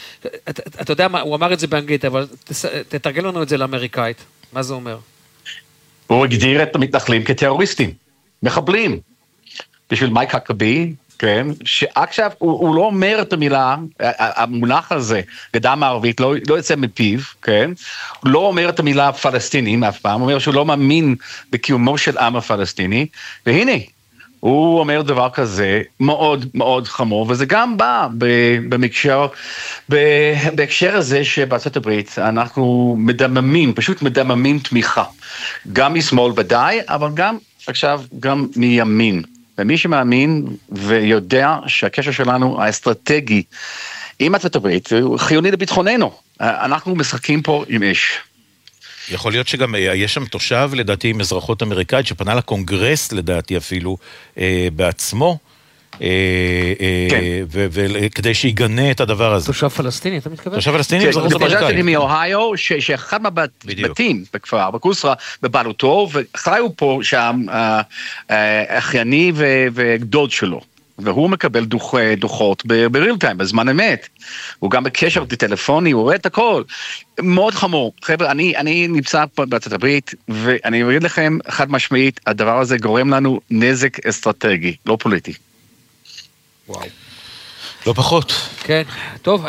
אתה יודע מה, הוא אמר את זה באנגלית, אבל תתרגל לנו את זה לאמריקאית. מה זה אומר? הוא הגדיר את המתנחלים כטרוריסטים, מחבלים. בשביל מייק הקבי, כן, שעכשיו הוא, הוא לא אומר את המילה, המונח הזה, גדה מערבית, לא, לא יוצא מפיו, כן, הוא לא אומר את המילה פלסטינים אף פעם, הוא אומר שהוא לא מאמין בקיומו של עם הפלסטיני, והנה, הוא אומר דבר כזה מאוד מאוד חמור, וזה גם בא במקשר, בהקשר הזה שבארצות הברית אנחנו מדממים, פשוט מדממים תמיכה, גם משמאל ודאי, אבל גם עכשיו גם מימין. ומי שמאמין ויודע שהקשר שלנו האסטרטגי עם ארצות הברית הוא חיוני לביטחוננו, אנחנו משחקים פה עם אש. יכול להיות שגם יש שם תושב, לדעתי, עם אזרחות אמריקאית, שפנה לקונגרס, לדעתי אפילו, אה, בעצמו, אה, כן. אה, וכדי שיגנה את הדבר הזה. תושב פלסטיני, אתה מתכוון? תושב פלסטיני, כן, אזרחות אמריקאית. תושב שלי מאוהיו, ש- שאחד מהבתים בכפר, בקוסרה, בבעלותו, וחיו פה שם אה, אה, אחייני ו- ודוד שלו. והוא מקבל דוח, דוחות בריל טיים, בזמן אמת. הוא גם בקשר טלפוני, הוא רואה את הכל. מאוד חמור. חבר'ה, אני, אני נמצא פה בארצות הברית, ואני אגיד לכם, חד משמעית, הדבר הזה גורם לנו נזק אסטרטגי, לא פוליטי. וואו. לא פחות. כן, טוב.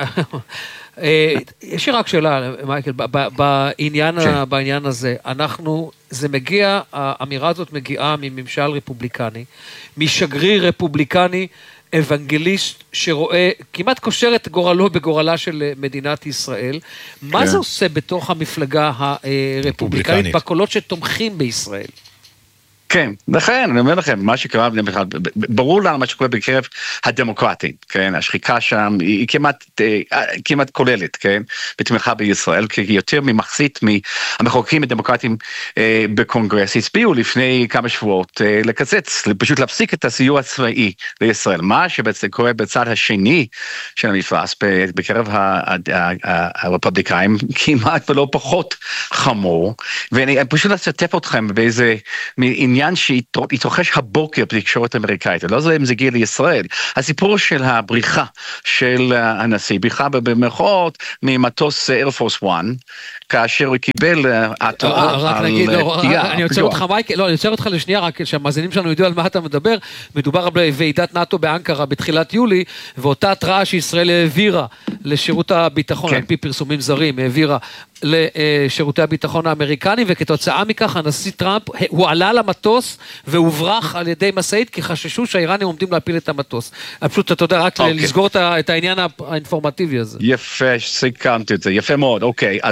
יש לי רק שאלה, מייקל, בעניין, כן. בעניין הזה, אנחנו, זה מגיע, האמירה הזאת מגיעה מממשל רפובליקני, משגריר רפובליקני, אבנגליסט שרואה, כמעט קושר את גורלו בגורלה של מדינת ישראל, כן. מה זה עושה בתוך המפלגה הרפובליקנית, בקולות שתומכים בישראל? כן, לכן, אני אומר לכם, מה שקרה, ברור לנו מה שקורה בקרב הדמוקרטים, כן, השחיקה שם היא כמעט, כמעט כוללת, כן, בתמיכה בישראל, כי יותר ממחצית מהמחוקקים הדמוקרטיים בקונגרס הצביעו לפני כמה שבועות לקצץ, פשוט להפסיק את הסיוע הצבאי לישראל, מה שבעצם קורה בצד השני של המפלס, בקרב הרפובליקאים, כמעט ולא פחות חמור, ואני פשוט אשתף אתכם באיזה עניין שהתרחש הבוקר בתקשורת האמריקאית, לא יודע אם זה הגיע לישראל, הסיפור של הבריחה של הנשיא, בריחה במרכאות ממטוס Air Force One, כאשר הוא קיבל התראה על פגיעה. אני עוצר אותך מייקל, לא, אני עוצר אותך לשנייה, רק שהמאזינים שלנו ידעו על מה אתה מדבר, מדובר בוועידת נאטו באנקרה בתחילת יולי, ואותה התראה שישראל העבירה לשירות הביטחון, על פי פרסומים זרים, העבירה לשירותי הביטחון האמריקני, וכתוצאה מכך הנשיא טראמפ, הוא עלה למטוס והוברח על ידי מסעית, כי חששו שהאיראנים עומדים להפיל את המטוס. פשוט, אתה יודע, רק לסגור את העניין האינפורמטיבי הזה. יפה, סיכמתי את זה, יפה מאוד, אוקיי, אז מה קורה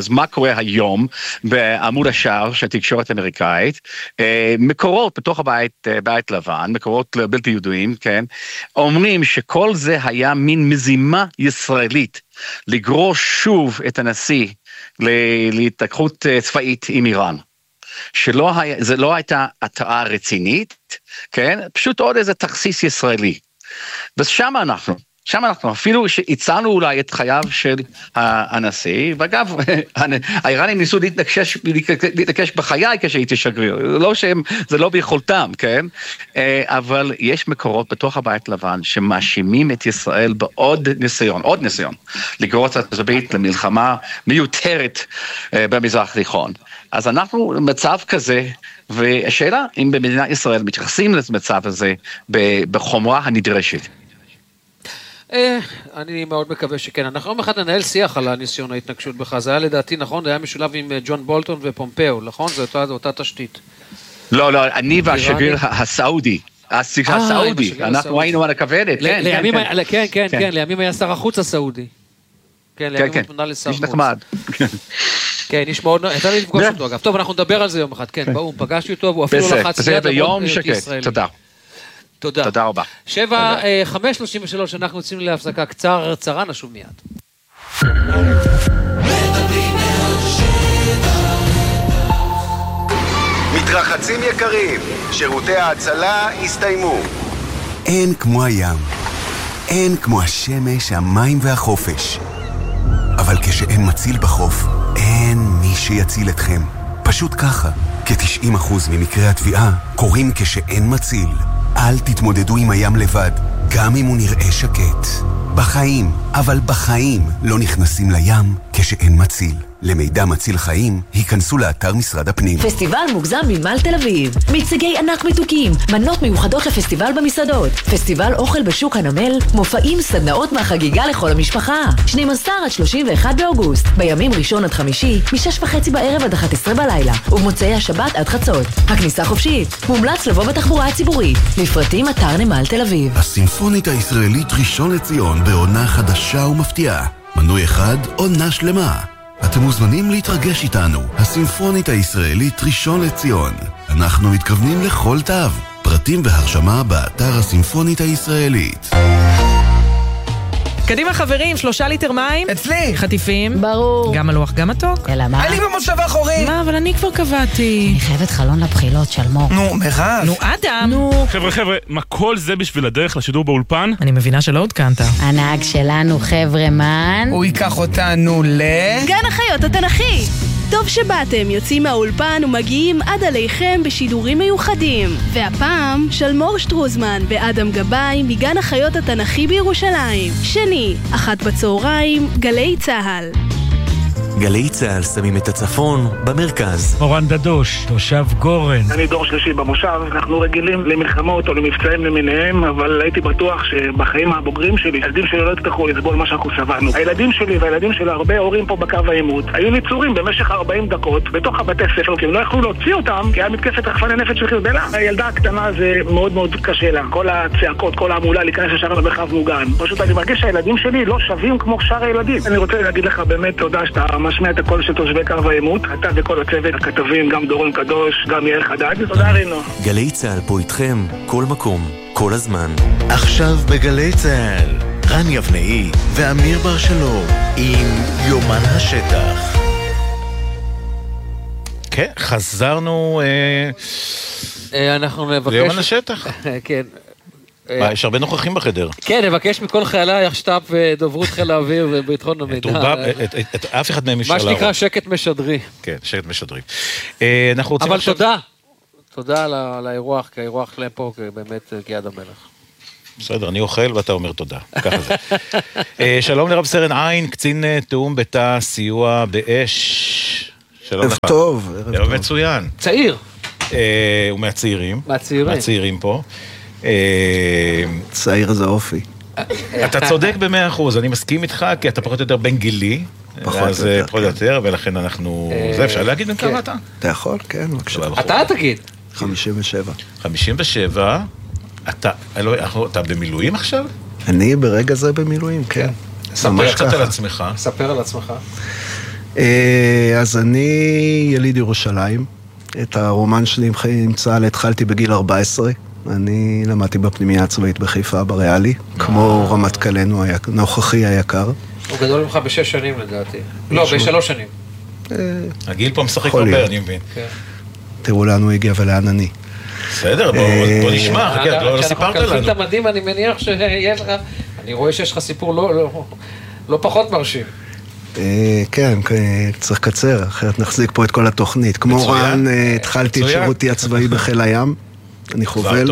שקורה היום בעמוד השער של התקשורת האמריקאית, מקורות בתוך הבית, בית לבן, מקורות בלתי ידועים, כן, אומרים שכל זה היה מין מזימה ישראלית, לגרוש שוב את הנשיא להתלקחות צבאית עם איראן. שלא היה, זה לא הייתה התראה רצינית, כן? פשוט עוד איזה תכסיס ישראלי. ושם אנחנו, שם אנחנו, אפילו שהצענו אולי את חייו של הנשיא, ואגב, האיראנים ניסו להתנקש, להתנקש בחיי כשהייתי שגריר, לא שהם, זה לא ביכולתם, כן? אבל יש מקורות בתוך הבית לבן שמאשימים את ישראל בעוד ניסיון, עוד ניסיון, לגרור את ארצות הברית למלחמה מיותרת במזרח התיכון. אז אנחנו במצב כזה, והשאלה אם במדינת ישראל מתייחסים למצב הזה בחומרה הנדרשת. אני מאוד מקווה שכן. אנחנו יום אחד ננהל שיח על הניסיון ההתנגשות בך. זה היה לדעתי נכון, זה היה משולב עם ג'ון בולטון ופומפאו, נכון? זו אותה תשתית. לא, לא, אני והשגריר הסעודי. הסעודי, אנחנו היינו על הכוונת, כן, כן, כן, כן, לימים היה שר החוץ הסעודי. כן, לימים הוא פונה לשר חוץ. נחמד. כן, איש מאוד, הייתה לי לפגוש אותו אגב. טוב, אנחנו נדבר על זה יום אחד, כן, באום, פגשתי אותו, והוא אפילו לחץ יד ביום שקט, תודה. תודה. תודה רבה. שבע, חמש, שלושים ושלוש, אנחנו יוצאים להפסקה קצר, צרה, נשוב מיד. מתרחצים יקרים, שירותי ההצלה הסתיימו. אין כמו הים, אין כמו השמש, המים והחופש. אבל כשאין מציל בחוף, אין מי שיציל אתכם. פשוט ככה, כ-תשעים אחוז ממקרי התביעה קורים כשאין מציל. אל תתמודדו עם הים לבד, גם אם הוא נראה שקט. בחיים, אבל בחיים לא נכנסים לים כשאין מציל. למידע מציל חיים, היכנסו לאתר משרד הפנים. פסטיבל מוגזם מנמל תל אביב. מיצגי ענק מתוקים, מנות מיוחדות לפסטיבל במסעדות, פסטיבל אוכל בשוק הנמל, מופעים, סדנאות מהחגיגה לכל המשפחה. שנים עשר עד שלושים ואחד באוגוסט, בימים ראשון עד חמישי, משש וחצי בערב עד אחת עשרה בלילה, ובמוצאי השבת עד חצות. הכניסה חופשית, מומלץ לבוא בתחבורה הציבורית. לפרטים אתר נמל תל אביב. הסימפונית הישראלית ראשון לציון בעונה חדשה ומפתיעה. מנוי אחד, עונה שלמה. אתם מוזמנים להתרגש איתנו, הסימפונית הישראלית ראשון לציון. אנחנו מתכוונים לכל תו. פרטים והרשמה באתר הסימפונית הישראלית. קדימה חברים, שלושה ליטר מים. אצלי. חטיפים. ברור. גם הלוח, גם מתוק. אלא מה? אני במושב האחורי. מה, אבל אני כבר קבעתי. אני חייבת חלון לבחילות של מור. נו, מירב. נו, אדם. נו. חבר'ה, חבר'ה, מה כל זה בשביל הדרך לשידור באולפן? אני מבינה שלא עודכנת. הנהג שלנו, חבר'ה, מן. הוא ייקח אותנו ל... גן החיות התנ"כי. טוב שבאתם, יוצאים מהאולפן ומגיעים עד עליכם בשידורים מיוחדים. והפעם, שלמור שטרוזמן ואדם גבאי מגן החיות התנ"כי בירושלים. שני, אחת בצהריים, גלי צהל. גלי צהל שמים את הצפון במרכז. אורן דדוש, תושב גורן. אני דור שלישי במושב, אנחנו רגילים למלחמות או למבצעים למיניהם, אבל הייתי בטוח שבחיים הבוגרים שלי, הילדים שלי לא יצטרכו לסבול מה שאנחנו סבלנו. הילדים שלי והילדים של הרבה הורים פה בקו העימות היו ניצורים במשך ארבעים דקות בתוך הבתי ספר, כי הם לא יכלו להוציא אותם, כי היה מתקפת רחפני נפץ של חיזבאללה. הילדה הקטנה זה מאוד מאוד קשה לה. כל הצעקות, כל העמולה להיכנס ישר למרחב מוגן. פשוט אני מרגיש שהילדים שלי לא שווים כמו שאר הילדים. אני רוצה להגיד לך באמת תודה שאתה משמיע את הקול של תושבי קו העימות, אתה וכל הצוות, הכתבים, גם דורון קדוש, גם יעל חדד. תודה רינו. גלי צהל פה איתכם, כל מקום, כל הזמן. עכשיו בגלי צהל, רן יבנאי ואמיר בר שלום עם יומן השטח. כן, חזרנו... אנחנו נבקש... ליומן השטח. כן. מה, יש הרבה נוכחים בחדר. כן, נבקש מכל חיילי היחשת"פ ודוברות חיל האוויר וביטחון המידע. אף אחד מהם אפשר להראות. מה שנקרא שקט משדרי. כן, שקט משדרי. אבל תודה. תודה על האירוח, כי האירוח שלהם פה באמת כיד המלך. בסדר, אני אוכל ואתה אומר תודה. ככה זה. שלום לרב סרן עין, קצין תאום בתא סיוע באש. שלום לך. ערב טוב. ערב מצוין. צעיר. הוא מהצעירים. מהצעירים. מהצעירים פה. צעיר זה אופי. אתה צודק במאה אחוז, אני מסכים איתך, כי אתה פחות או יותר בן גילי, אז פחות או יותר, ולכן אנחנו... זה אפשר להגיד בין כמה אתה? אתה יכול, כן, בבקשה. אתה תגיד. חמישים ושבע. חמישים ושבע, אתה במילואים עכשיו? אני ברגע זה במילואים, כן. ספר קצת על עצמך. ספר על עצמך. אז אני יליד ירושלים. את הרומן שלי עם צה"ל התחלתי בגיל ארבע עשרה. אני למדתי בפנימייה הצבאית בחיפה בריאלי, כמו רמטכ"לנו הנוכחי היקר. הוא גדול ממך בשש שנים לדעתי. לא, בשלוש שנים. הגיל פה משחק הרבה, אני מבין. תראו לאן הוא הגיע ולאן אני. בסדר, בוא נשמע, חכה, לא סיפרת לנו. כשאנחנו קלפים את המדים, אני מניח שיש לך, אני רואה שיש לך סיפור לא פחות מרשים. כן, צריך לקצר, אחרת נחזיק פה את כל התוכנית. כמו רן, התחלתי את שירותי הצבאי בחיל הים, אני חובל.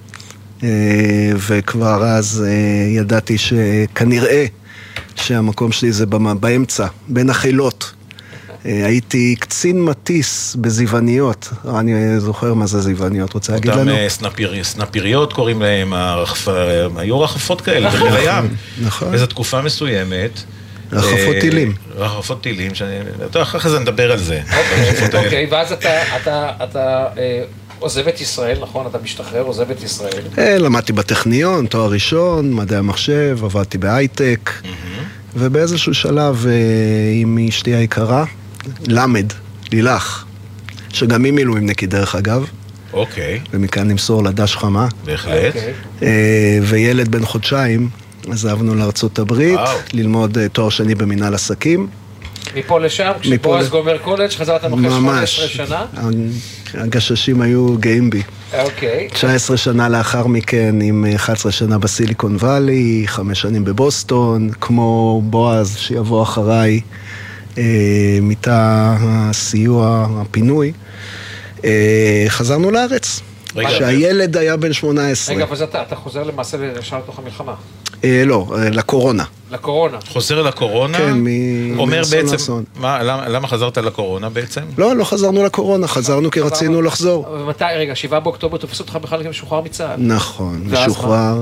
וכבר אז ידעתי שכנראה שהמקום שלי זה באמצע, בין החילות. הייתי קצין מטיס בזיווניות. אני זוכר מה זה זיווניות, רוצה להגיד לנו? אותם סנפיריות קוראים להם, היו רחפות כאלה בחיל הים. נכון. באיזו תקופה מסוימת. רחפות טילים. רחפות טילים, אחרי זה נדבר על זה. אוקיי, ואז אתה עוזב את ישראל, נכון? אתה משתחרר, עוזב את ישראל. למדתי בטכניון, תואר ראשון, מדעי המחשב, עבדתי בהייטק, ובאיזשהו שלב עם אשתי היקרה, למד, לילך, שגם היא מילואימניקי דרך אגב. אוקיי. ומכאן נמסור לדש חמה. בהחלט. וילד בן חודשיים, עזבנו לארצות הברית, ללמוד תואר שני במנהל עסקים. מפה לשם, כשבועז גומר קולג' חזרת אחרי שמונה עשרה שנה? הגששים היו גאים בי. אוקיי. תשע עשרה שנה לאחר מכן, עם אחת עשרה שנה בסיליקון ואלי, חמש שנים בבוסטון, כמו בועז שיבוא אחריי, מיטה הסיוע, הפינוי. חזרנו לארץ. שהילד היה בן שמונה עשרה. רגע, אבל אתה חוזר למעשה לשאר לתוך המלחמה. לא, לקורונה. לקורונה. חוזר לקורונה? כן, אומר בעצם, למה חזרת לקורונה בעצם? לא, לא חזרנו לקורונה, חזרנו כי רצינו לחזור. ומתי, רגע, שבעה באוקטובר תופס אותך בכלל כמשוחרר מצה"ל. נכון, משוחרר,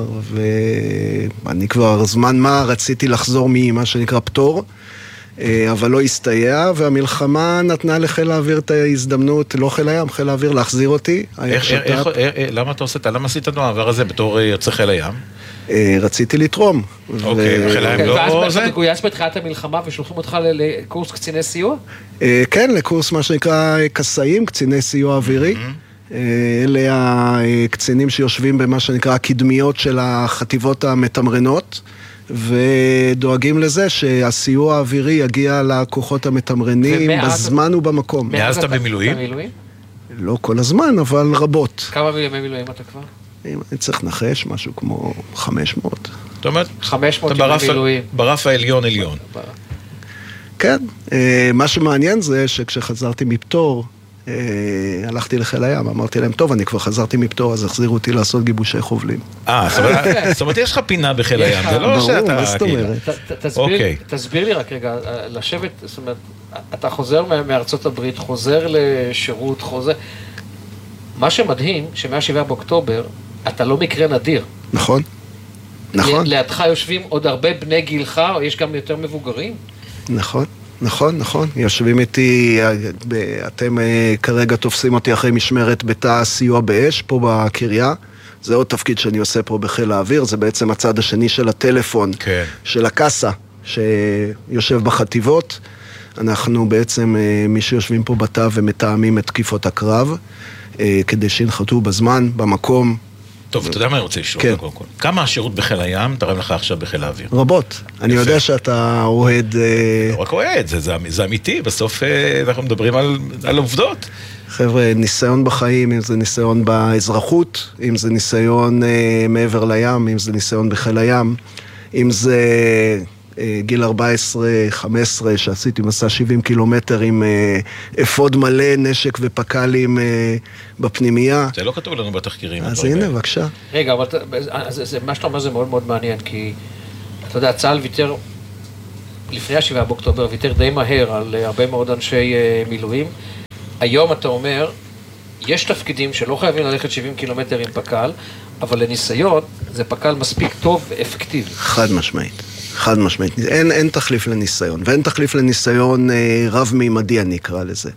ואני כבר זמן מה רציתי לחזור ממה שנקרא פטור, אבל לא הסתייע, והמלחמה נתנה לחיל האוויר את ההזדמנות, לא חיל הים, חיל האוויר להחזיר אותי. למה אתה עושה, למה עשית את העבר הזה בתור יוצא חיל הים? רציתי לתרום. אוקיי, חיל הים לא... ואז אתה מגויס בתחילת המלחמה ושולחים אותך לקורס קציני סיוע? כן, לקורס מה שנקרא קסאים, קציני סיוע אווירי. אלה הקצינים שיושבים במה שנקרא הקדמיות של החטיבות המתמרנות. ודואגים לזה שהסיוע האווירי יגיע לכוחות המתמרנים בזמן ובמקום. מאז אתה במילואים? לא כל הזמן, אבל רבות. כמה ימי מילואים אתה כבר? אני צריך לנחש, משהו כמו חמש מאות. זאת אומרת, חמש מאות ימי מילואים. ברף העליון עליון. כן, מה שמעניין זה שכשחזרתי מפטור, הלכתי לחיל הים, אמרתי להם, טוב, אני כבר חזרתי מפטור, אז החזירו אותי לעשות גיבושי חובלים. אה, זאת אומרת, יש לך פינה בחיל הים, זה לא שאתה... ברור, מה זאת אומרת? תסביר לי רק רגע, לשבת, זאת אומרת, אתה חוזר מארצות הברית, חוזר לשירות, חוזר... מה שמדהים, שמהשבעה באוקטובר, אתה לא מקרה נדיר. נכון, נכון. לידך יושבים עוד הרבה בני גילך, או יש גם יותר מבוגרים? נכון. נכון, נכון, יושבים איתי, אתם כרגע תופסים אותי אחרי משמרת בתא סיוע באש, פה בקריה, זה עוד תפקיד שאני עושה פה בחיל האוויר, זה בעצם הצד השני של הטלפון, כן. של הקסה, שיושב בחטיבות, אנחנו בעצם מי שיושבים פה בתא ומתאמים את תקיפות הקרב, כדי שינחתו בזמן, במקום, טוב, אתה יודע מה אני רוצה לשאול? כן. כמה השירות בחיל הים תרם לך עכשיו בחיל האוויר? רבות. אני יודע שאתה אוהד... לא רק אוהד, זה אמיתי. בסוף אנחנו מדברים על עובדות. חבר'ה, ניסיון בחיים, אם זה ניסיון באזרחות, אם זה ניסיון מעבר לים, אם זה ניסיון בחיל הים, אם זה גיל ארבע עשרה חמש עשרה שעשיתי מסע שבעים קילומטר עם אפוד מלא, נשק ופקלים בפנימייה. זה לא כתוב לנו בתחקירים. אז הנה, בבקשה. רגע, אבל מה שאתה אומר זה מאוד מאוד מעניין, כי אתה יודע, צה"ל ויתר לפני השבעה באוקטובר, ויתר די מהר על הרבה מאוד אנשי מילואים. היום אתה אומר, יש תפקידים שלא חייבים ללכת שבעים קילומטר עם פקל, אבל לניסיון זה פקל מספיק טוב ואפקטיבי. חד משמעית. חד משמעית. אין, אין תחליף לניסיון, ואין תחליף לניסיון אה, רב-מימדי, אני אקרא לזה.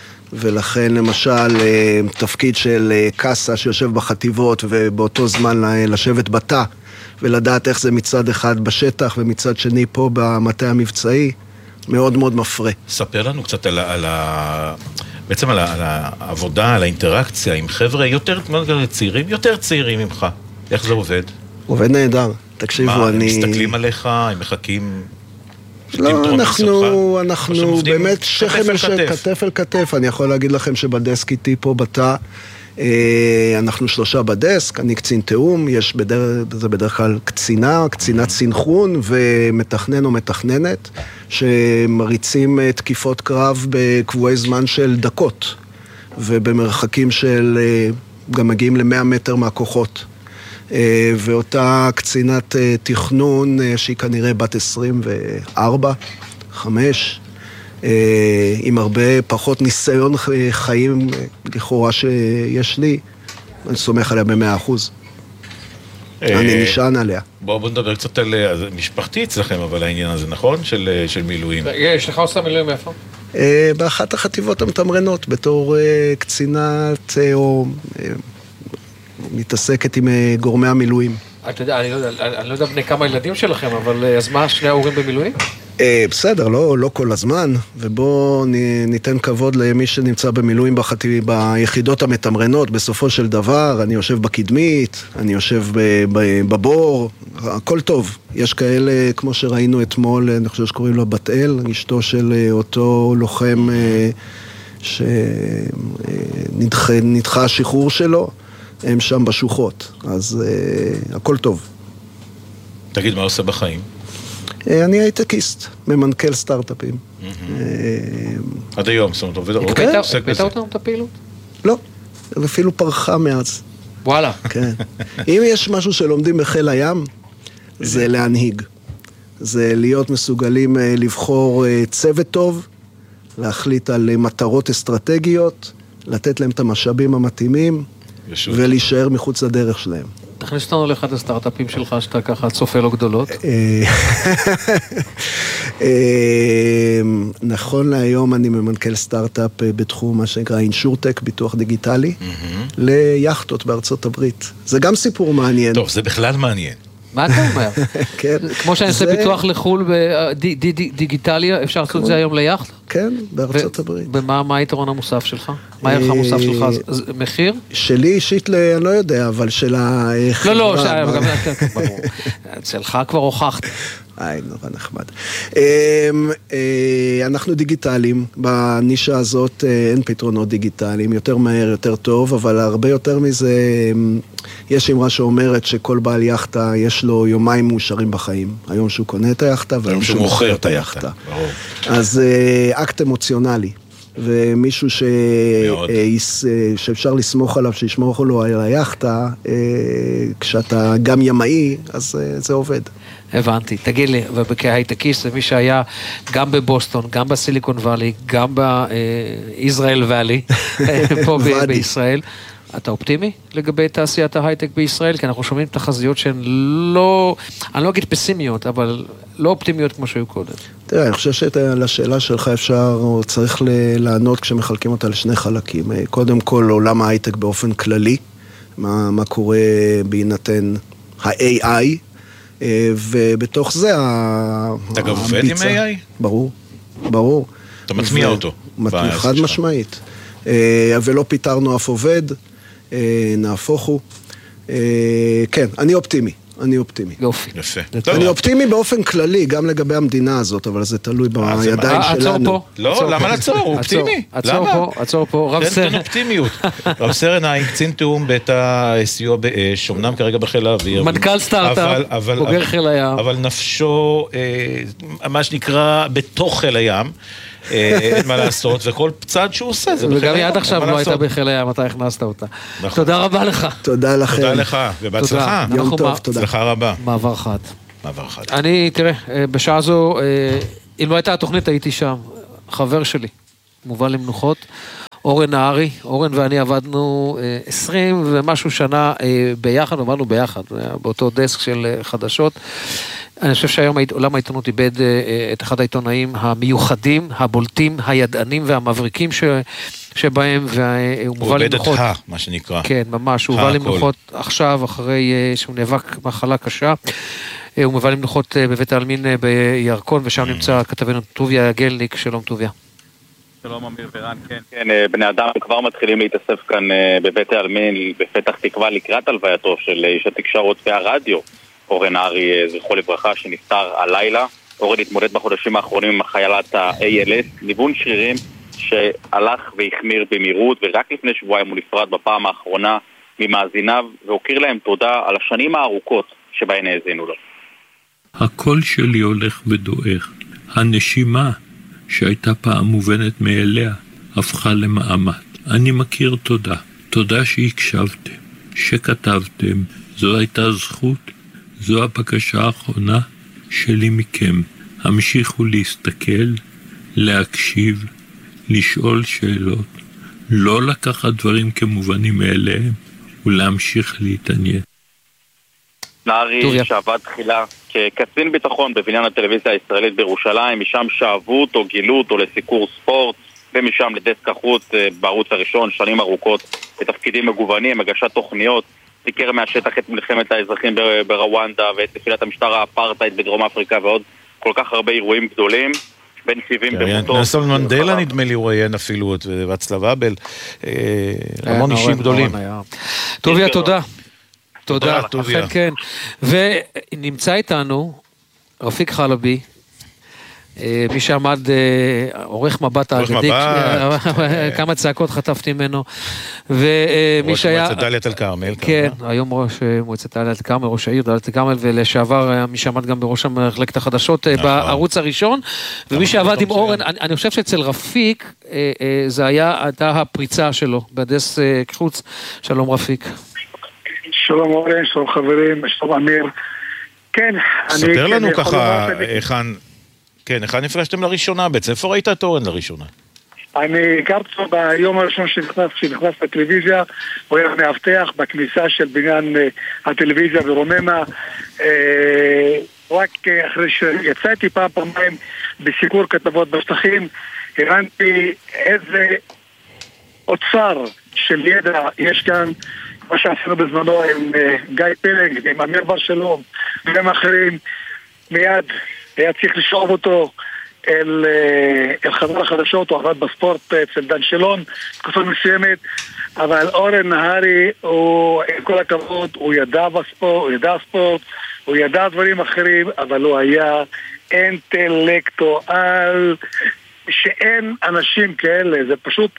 ולכן, למשל, אה, תפקיד של אה, קסה שיושב בחטיבות, ובאותו זמן אה, לשבת בתא, ולדעת איך זה מצד אחד בשטח, ומצד שני פה במטה המבצעי, מאוד מאוד מפרה. ספר לנו קצת על, על ה... בעצם על, ה... על העבודה, על האינטראקציה עם חבר'ה יותר צעירים, יותר צעירים ממך. איך זה עובד? עובד נהדר. תקשיבו, מה, אני... הם מסתכלים עליך, הם מחכים... לא, אנחנו, אנחנו באמת שכם כתף אל כתף. אני יכול להגיד לכם שבדסק איתי פה בתא, אנחנו שלושה בדסק, אני קצין תאום, יש בדרך, זה בדרך כלל קצינה, קצינת סינכרון ומתכנן או מתכננת, שמריצים תקיפות קרב בקבועי זמן של דקות, ובמרחקים של, גם מגיעים למאה מטר מהכוחות. ואותה קצינת תכנון, שהיא כנראה בת עשרים וארבע, חמש, עם הרבה פחות ניסיון חיים לכאורה שיש לי, אני סומך עליה במאה אחוז. אני נשען עליה. בואו נדבר קצת על משפחתי אצלכם, אבל העניין הזה, נכון? של מילואים. יש לך עושה מילואים איפה? באחת החטיבות המתמרנות, בתור קצינת או מתעסקת עם גורמי המילואים. אתה יודע, אני לא יודע בני כמה ילדים שלכם, אבל אז מה, שני ההורים במילואים? בסדר, לא, לא כל הזמן, ובואו ניתן כבוד למי שנמצא במילואים בחטיב, ביחידות המתמרנות. בסופו של דבר, אני יושב בקדמית, אני יושב בבור, הכל טוב. יש כאלה, כמו שראינו אתמול, אני חושב שקוראים לו בת אל, אשתו של אותו לוחם שנדחה השחרור שלו, הם שם בשוחות, אז הכל טוב. תגיד, מה עושה בחיים? אני הייטקיסט, ממנכ"ל סטארט-אפים. עד היום, זאת אומרת, עובד הרבה. הקפאת אותנו את הפעילות? לא, אפילו פרחה מאז. וואלה. כן. אם יש משהו שלומדים בחיל הים, זה להנהיג. זה להיות מסוגלים לבחור צוות טוב, להחליט על מטרות אסטרטגיות, לתת להם את המשאבים המתאימים, ולהישאר מחוץ לדרך שלהם. תכניס אותנו לאחד הסטארט-אפים שלך, שאתה ככה צופה לו גדולות. נכון להיום אני ממנכ"ל סטארט-אפ בתחום מה שנקרא אינשורטק, ביטוח דיגיטלי, ליחטות בארצות הברית. זה גם סיפור מעניין. טוב, זה בכלל מעניין. מה אתה אומר? כן. כמו שאני עושה ביטוח לחול בדיגיטליה, אפשר לעשות את זה היום ליחט? כן, בארצות הברית. ומה היתרון המוסף שלך? מה הערך המוסף שלך? מחיר? שלי אישית, אני לא יודע, אבל של החברה... לא, לא, ברור. אצלך כבר הוכחת. איי, נורא נחמד. אנחנו דיגיטליים, בנישה הזאת אין פתרונות דיגיטליים, יותר מהר, יותר טוב, אבל הרבה יותר מזה, יש אמרה שאומרת שכל בעל יחטה יש לו יומיים מאושרים בחיים. היום שהוא קונה את היחטה, והיום שהוא מוכר את היחטה. אז אקט אמוציונלי. ומישהו ש... שאפשר לסמוך עליו, שישמור לו על היחטה, כשאתה גם ימאי, אז זה עובד. הבנתי. תגיד לי, וכהייטקיסט, מי שהיה גם בבוסטון, גם בסיליקון ואלי, גם בישראל ואלי, פה בישראל, אתה אופטימי לגבי תעשיית ההייטק בישראל? כי אנחנו שומעים תחזיות שהן לא, אני לא אגיד פסימיות, אבל לא אופטימיות כמו שהיו קודם. תראה, אני חושב שלשאלה שלך אפשר, או צריך לענות כשמחלקים אותה לשני חלקים. קודם כל, עולם ההייטק באופן כללי, מה, מה קורה בהינתן ה-איי איי, ובתוך זה אתה גם עובד עם איי איי? ברור, ברור. אתה מטמיע אותו. חד משמעית. ולא פיתרנו אף עובד, נהפוך הוא. כן, אני אופטימי, אני אופטימי. יופי. יפה. אני אופטימי באופן כללי, גם לגבי המדינה הזאת, אבל זה תלוי בידיים שלנו. לא, למה לעצור? הוא אופטימי. עצור פה, עצור פה. רב סרן אופטימיות. רב סרן עין, קצין תאום בית הסיוע באש, אמנם כרגע בחיל האוויר. מנכ"ל סטארט-אפ, בוגר חיל הים. אבל נפשו, מה שנקרא, בתוך חיל הים. אין מה לעשות, וכל צעד שהוא עושה, זה וגם היא עד עכשיו לא הייתה בחיל הים, אתה הכנסת אותה. תודה רבה לך. תודה לכם. תודה לך, ובהצלחה. יום טוב, תודה. הצלחה רבה. מעבר חד. מעבר חד. אני, תראה, בשעה זו, אם לא הייתה התוכנית, הייתי שם. חבר שלי, מובא למנוחות, אורן נהרי, אורן ואני עבדנו עשרים ומשהו שנה ביחד, עבדנו ביחד, באותו דסק של חדשות. אני חושב שהיום עולם העיתונות איבד את אחד העיתונאים המיוחדים, הבולטים, הידענים והמבריקים ש... שבהם, והוא מובא למנוחות. הוא איבד את ה, מה שנקרא. כן, ממש, הוא מובא למנוחות עכשיו, אחרי שהוא נאבק מחלה קשה. הוא מבא למנוחות בבית העלמין בירקון, ושם נמצא כתבנו טוביה גלניק. שלום טוביה. שלום אמיר ורן, כן. כן, בני אדם כבר מתחילים להתאסף כאן בבית העלמין בפתח תקווה לקראת הלווייתו של איש התקשורת והרדיו אורן נהרי, זכרו לברכה, שנפטר הלילה. אורן התמודד בחודשים האחרונים עם חיילת ה-איי אל אס, ניוון שרירים שהלך והחמיר במהירות, ורק לפני שבועיים הוא נפרד בפעם האחרונה ממאזיניו, והוקיר להם תודה על השנים הארוכות שבהן האזינו לו. הקול שלי הולך ודועך. הנשימה שהייתה פעם מובנת מאליה הפכה למאמץ. אני מכיר תודה. תודה שהקשבתם, שכתבתם. זו הייתה זכות. זו הבקשה האחרונה שלי מכם. המשיכו להסתכל, להקשיב, לשאול שאלות, לא לקחת דברים כמובנים מאליהם ולהמשיך להתעניין. נהרי שעבד תחילה כקצין ביטחון בבניין הטלוויזיה הישראלית בירושלים, משם שאבו אותו, גילו אותו לסיקור ספורט, ומשם לדסק החוץ בערוץ הראשון, שנים ארוכות בתפקידים מגוונים, הגשת תוכניות, סיקר מהשטח את מלחמת האזרחים ברואנדה ואת נפילת המשטר האפרטהייד בדרום אפריקה ועוד כל כך הרבה אירועים גדולים. בן שבעים במותו. נלסון מנדלה נדמה לי הוא ראיין אפילו את ואצלב האבל, המון אישים גדולים. טוביה, תודה. תודה, אכן כן. ונמצא איתנו רפיק חלבי, מי שעמד, עורך מבט האגדי, כמה צעקות חטפתי ממנו, ראש מועצת דליית אל כרמל. כן, היום ראש מועצת דליית אל כרמל, ראש העיר דליית אל כרמל, ולשעבר מי שעמד גם בראש מחלקת החדשות בערוץ הראשון, ומי שעבד עם אורן, אני חושב שאצל רפיק, זה הייתה הפריצה שלו, בדס חוץ. שלום רפיק. שלום אורן, שלום חברים, שלום אמיר. כן, ספר לנו ככה, היכן... כן, איך נפגשתם לראשונה בעצם? איפה ראית את אורן לראשונה? אני הכרתי אותו ביום הראשון שנכנס, שנכנס לטלוויזיה, הוא היה מאבטח בכניסה של בניין הטלוויזיה ברוממה, רק אחרי שיצאתי פעם פעמיים בסיקור כתבות בשטחים, הבנתי איזה אוצר של ידע יש כאן, מה שעשינו בזמנו עם גיא פלג, עם אמיר בר שלום, וגם אחרים, מיד היה צריך לשאוב אותו אל, אל חדר החדשות, הוא עבד בספורט אצל דן שלון, תקופה מסוימת, אבל אורן נהרי, הוא, עם כל הכבוד, הוא ידע בספורט, הוא ידע ספורט, הוא ידע דברים אחרים, אבל הוא היה אינטלקטואל, שאין אנשים כאלה, זה פשוט,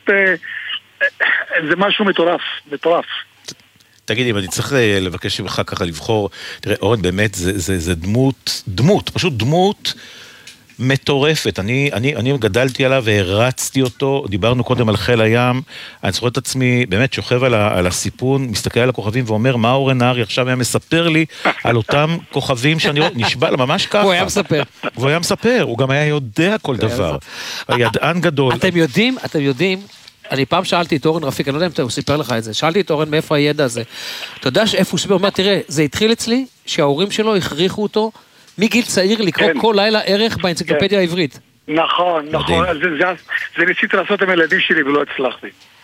זה משהו מטורף, מטורף. תגיד, אם אני צריך לבקש ממך ככה לבחור, תראה, אורן באמת זה, זה, זה דמות, דמות, פשוט דמות מטורפת. אני, אני, אני גדלתי עליו והרצתי אותו, דיברנו קודם על חיל הים, אני זוכר את עצמי, באמת שוכב על, ה, על הסיפון, מסתכל על הכוכבים ואומר, מה אורן נהרי עכשיו היה מספר לי על אותם כוכבים שאני נשבע לה, ממש ככה. הוא היה מספר. הוא היה מספר, הוא גם היה יודע כל דבר. הידען גדול. אתם יודעים, אתם יודעים, אני פעם שאלתי את אורן רפיק, אני לא יודע אם הוא סיפר לך את זה, שאלתי את אורן מאיפה הידע הזה. אתה יודע שאיפה הוא סיפר, הוא אומר, תראה, זה התחיל אצלי, שההורים שלו הכריחו אותו, מגיל צעיר לקרוא כל לילה ערך באנציקלופדיה העברית. נכון, נכון, זה ניסיתי לעשות עם הילדים שלי ולא הצלחתי.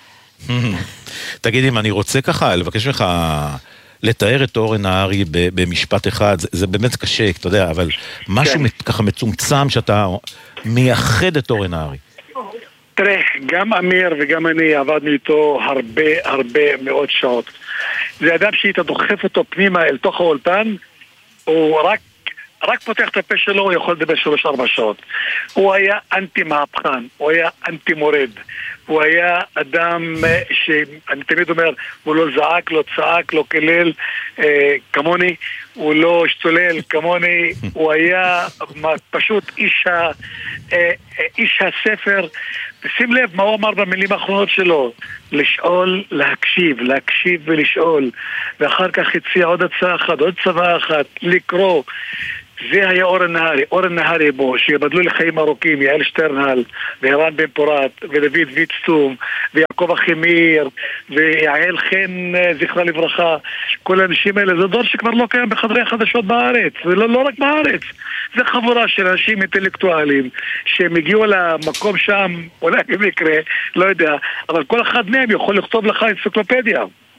תגיד, אם אני רוצה ככה, לבקש ממך לתאר את אורן נהרי במשפט אחד, זה באמת קשה, אתה יודע, אבל משהו ככה מצומצם שאתה מייחד את אורן נהרי. תראה, גם אמיר וגם אני עבדנו איתו הרבה הרבה מאוד שעות. זה אדם שהיית דוחף אותו פנימה אל תוך האולפן, הוא רק, רק פותח את הפה שלו, הוא יכול לדבר שלוש ארבע שעות. הוא היה אנטי מהפכן, הוא היה אנטי מורד. הוא היה אדם שאני תמיד אומר, הוא לא זעק, לא צעק, לא כלל אה, כמוני, הוא לא השתולל כמוני, הוא היה פשוט איש, ה, אה, איש הספר. שים לב מה הוא אמר במילים האחרונות שלו, לשאול, להקשיב, להקשיב ולשאול, ואחר כך הציע עוד הצעה אחת, עוד צבא אחת, לקרוא. זה היה אורן נהרי, אורן נהרי בו, שיבדלו לחיים ארוכים, יעל שטרנהל, וערן בן פורת, ודוד ויצטום, ויעקב אחימיר, ויעל חן, זכרה לברכה. כל האנשים האלה, זה דור שכבר לא קיים בחדרי החדשות בארץ, ולא לא רק בארץ. זה חבורה של אנשים אינטלקטואלים, שהם הגיעו למקום שם, אולי במקרה, לא יודע, אבל כל אחד מהם יכול לכתוב לך אנציקלופדיה.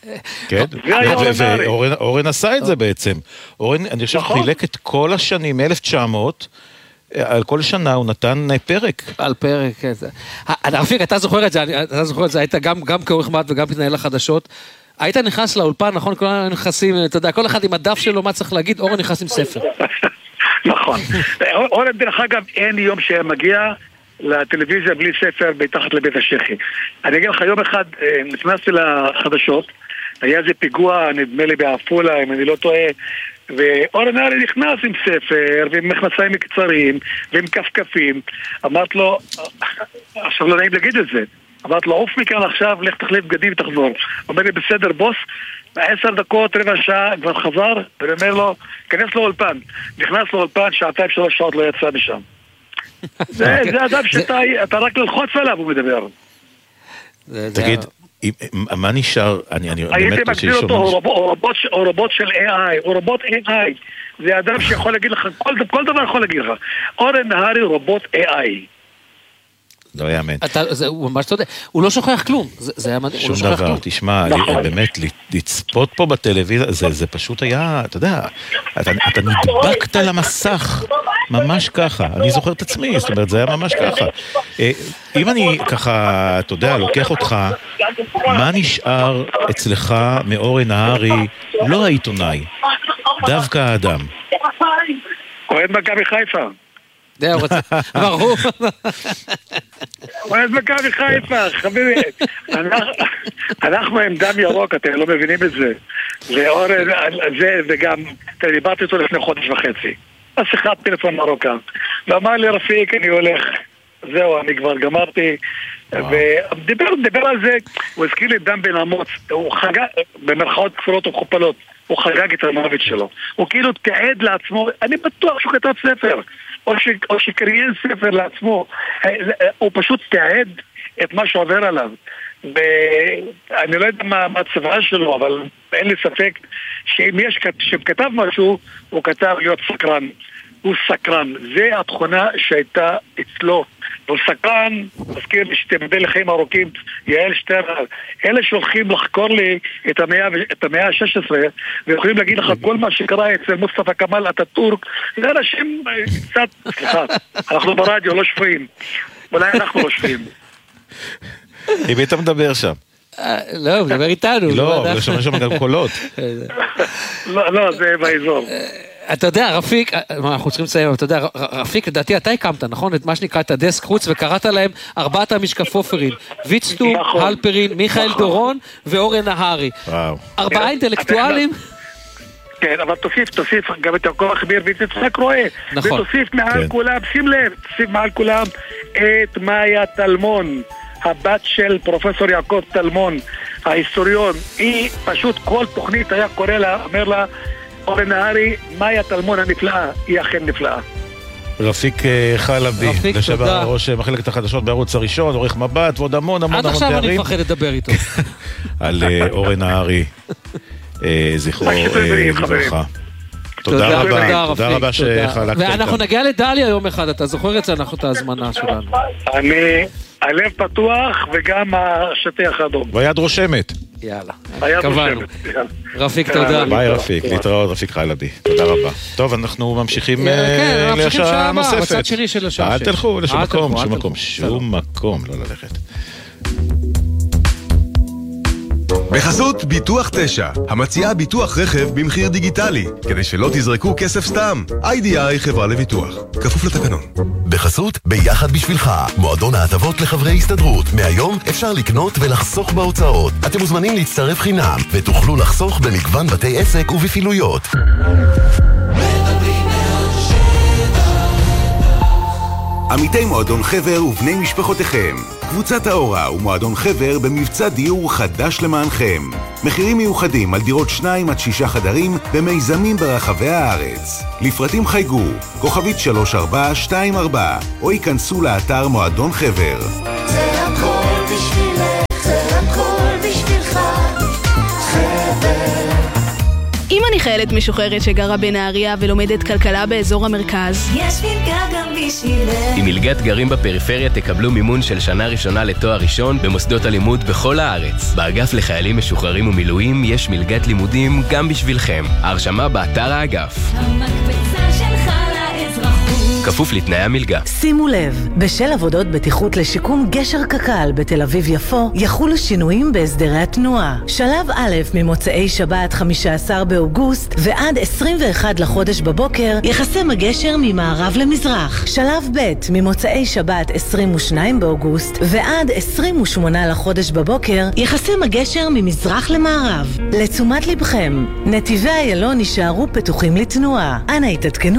כן, ואורן עשה את זה בעצם. אורן, אני חושב, חילק את כל השנים, אלף תשע מאות, על כל שנה הוא נתן פרק. על פרק, כן. רפיק, אתה זוכר את זה, אתה זוכר את זה, היית גם כעורך מעט וגם כתנהל לחדשות. היית נכנס לאולפן, נכון? כולנו נכנסים, אתה יודע, כל אחד עם הדף שלו, מה צריך להגיד, אורן נכנס עם ספר. נכון. אורן, דרך אגב, אין יום שמגיע לטלוויזיה בלי ספר מתחת לבית השכי. אני אגיד לך, יום אחד נכנסתי לחדשות, היה איזה פיגוע, נדמה לי בעפולה, אם אני לא טועה, ואורן הרי נכנס עם ספר, ועם מכנסיים מקצרים, ועם כפכפים. אמרת לו, עכשיו לא נעים להגיד את זה, אמרת לו, עוף מכאן עכשיו, לך תחליף בגדים ותחזור. אומר לי, בסדר בוס, עשר דקות, רבע שעה, כבר חזר, ואני אומר לו, כנס לאולפן. נכנס לאולפן, שעתיים שלוש שעות לא יצא משם. זה אדם שאתה רק ללחוץ עליו, הוא מדבר. תגיד, מה נשאר? הייתי מגדיר אותו, הוא רובוט של איי איי, הוא רובוט איי איי. זה אדם שיכול להגיד לך, כל דבר יכול להגיד לך. אורן נהרי רובוט איי איי. לא יאמן. הוא ממש צודק, הוא לא שוכח כלום, זה היה מדהים, הוא לא שוכח כלום. תשמע, באמת, לצפות פה בטלוויזיה, זה פשוט היה, אתה יודע, אתה נדבקת למסך, ממש ככה, אני זוכר את עצמי, זאת אומרת, זה היה ממש ככה. אם אני ככה, אתה יודע, לוקח אותך, מה נשאר אצלך מאורן נהרי, לא העיתונאי, דווקא האדם? אוהד מכבי חיפה. זה הוא רוצה, ברור. אוהד מכבי חיפה, חביבי. אנחנו עם דם ירוק, אתם לא מבינים את זה. ואורן, זה וגם, דיברתי אותו לפני חודש וחצי. השיחת טלפון מרוקה. ואמר לי, רפיק, אני הולך. זהו, אני כבר גמרתי. ודיבר על זה, הוא הזכיר לי דם בן אמוץ. הוא חגג, במרכאות כפולות וכופלות, הוא חגג את המוות שלו. הוא כאילו תעד לעצמו, אני בטוח שהוא כתב ספר. או, ש... או שקריין ספר לעצמו, הוא פשוט תעד את מה שעובר עליו. ואני לא יודע מה, מה הצבעה שלו, אבל אין לי ספק שאם יש, שכתב משהו, הוא כתב להיות סקרן. הוא סקרן. זה התכונה שהייתה אצלו. הוא סקרן, מזכיר לי שתמדה לחיים ארוכים, יעל שטרנר. אלה שהולכים לחקור לי את המאה, את המאה ה-שש עשרה, ויכולים להגיד לך כל מה שקרה אצל מוסטפא כמאל אטאטורק, זה אנשים קצת, סליחה, אנחנו ברדיו לא שפויים. אולי אנחנו לא שפויים. אם היית מדבר שם. לא, הוא מדבר איתנו. לא, הוא שומע שם גם קולות. לא, לא, זה באזור. אתה יודע, רפיק, אנחנו צריכים לסיים, אתה יודע, רפיק, לדעתי אתה הקמת, נכון? את מה שנקרא את הדסק חוץ, וקראת להם ארבעת המשקפופרים, ויצטו, הלפרין, מיכאל דורון ואורן נהרי. ארבעה אינטלקטואלים. כן, אבל תוסיף, תוסיף גם את יעקב אחימאיר ויצחק רואה. נכון. ותוסיף מעל כולם, שים לב, תוסיף מעל כולם את מאיה טלמון, הבת של פרופסור יעקב טלמון, ההיסטוריון. היא פשוט כל תוכנית היה קורא לה, אומר לה, אורן נהרי, מאיה טלמון הנפלאה, היא אכן נפלאה. רפיק חלבי, לשעבר ראש מחלקת החדשות בערוץ הראשון, עורך מבט ועוד המון המון המון תארים. עד עכשיו אני מפחד לדבר איתו. על אורן נהרי, זכרו לברכה. תודה רבה, תודה רבה שחלקת איתם. ואנחנו נגיע לדליה יום אחד, אתה זוכר את זה, אנחנו את ההזמנה שלנו. אני, הלב פתוח וגם השטיח האדום. והיד רושמת. יאללה, קבענו. רפיק, תודה. ביי רפיק, להתראות רפיק חלבי, תודה רבה. טוב, אנחנו ממשיכים לשעה נוספת. בצד שני של השעה. אל תלכו לשום מקום, שום מקום, שום מקום, לא ללכת. בחסות ביטוח תשע, המציעה ביטוח רכב במחיר דיגיטלי, כדי שלא תזרקו כסף סתם. איי די איי חברה לביטוח, כפוף לתקנון. בחסות ביחד בשבילך, מועדון ההטבות לחברי הסתדרות. מהיום אפשר לקנות ולחסוך בהוצאות. אתם מוזמנים להצטרף חינם, ותוכלו לחסוך במגוון בתי עסק ובפעילויות. עמיתי מועדון חבר ובני משפחותיכם, קבוצת האורה ומועדון חבר במבצע דיור חדש למענכם. מחירים מיוחדים על דירות שניים עד שישה חדרים במיזמים ברחבי הארץ. לפרטים חייגו, כוכבית שלוש ארבע שתיים ארבע, או ייכנסו לאתר מועדון חבר. זה הכל בשבילך, זה הכל בשבילך, חבר. אם אני חיילת משוחררת שגרה בנהריה ולומדת כלכלה באזור המרכז. יש מלגה גם בשבילך. עם מלגת גרים בפריפריה תקבלו מימון של שנה ראשונה לתואר ראשון במוסדות הלימוד בכל הארץ. באגף לחיילים משוחררים ומילואים יש מלגת לימודים גם בשבילכם. ההרשמה באתר האגף. המקבצה שלך לאזרחות. כפוף לתנאי המלגה. שימו לב, בשל עבודות בטיחות לשיקום גשר קק"ל בתל אביב יפו, יחולו שינויים בהסדרי התנועה. שלב א' ממוצאי שבת חמישה עשר באוגוסט ועד עשרים ואחד לחודש בבוקר יחסם הגשר ממערב למזרח. שלב ב' ממוצאי שבת עשרים ושניים באוגוסט ועד עשרים ושמונה לחודש בבוקר יחסם הגשר ממזרח למערב. לתשומת לבכם, נתיבי איילון יישארו פתוחים לתנועה. אנא התעדכנו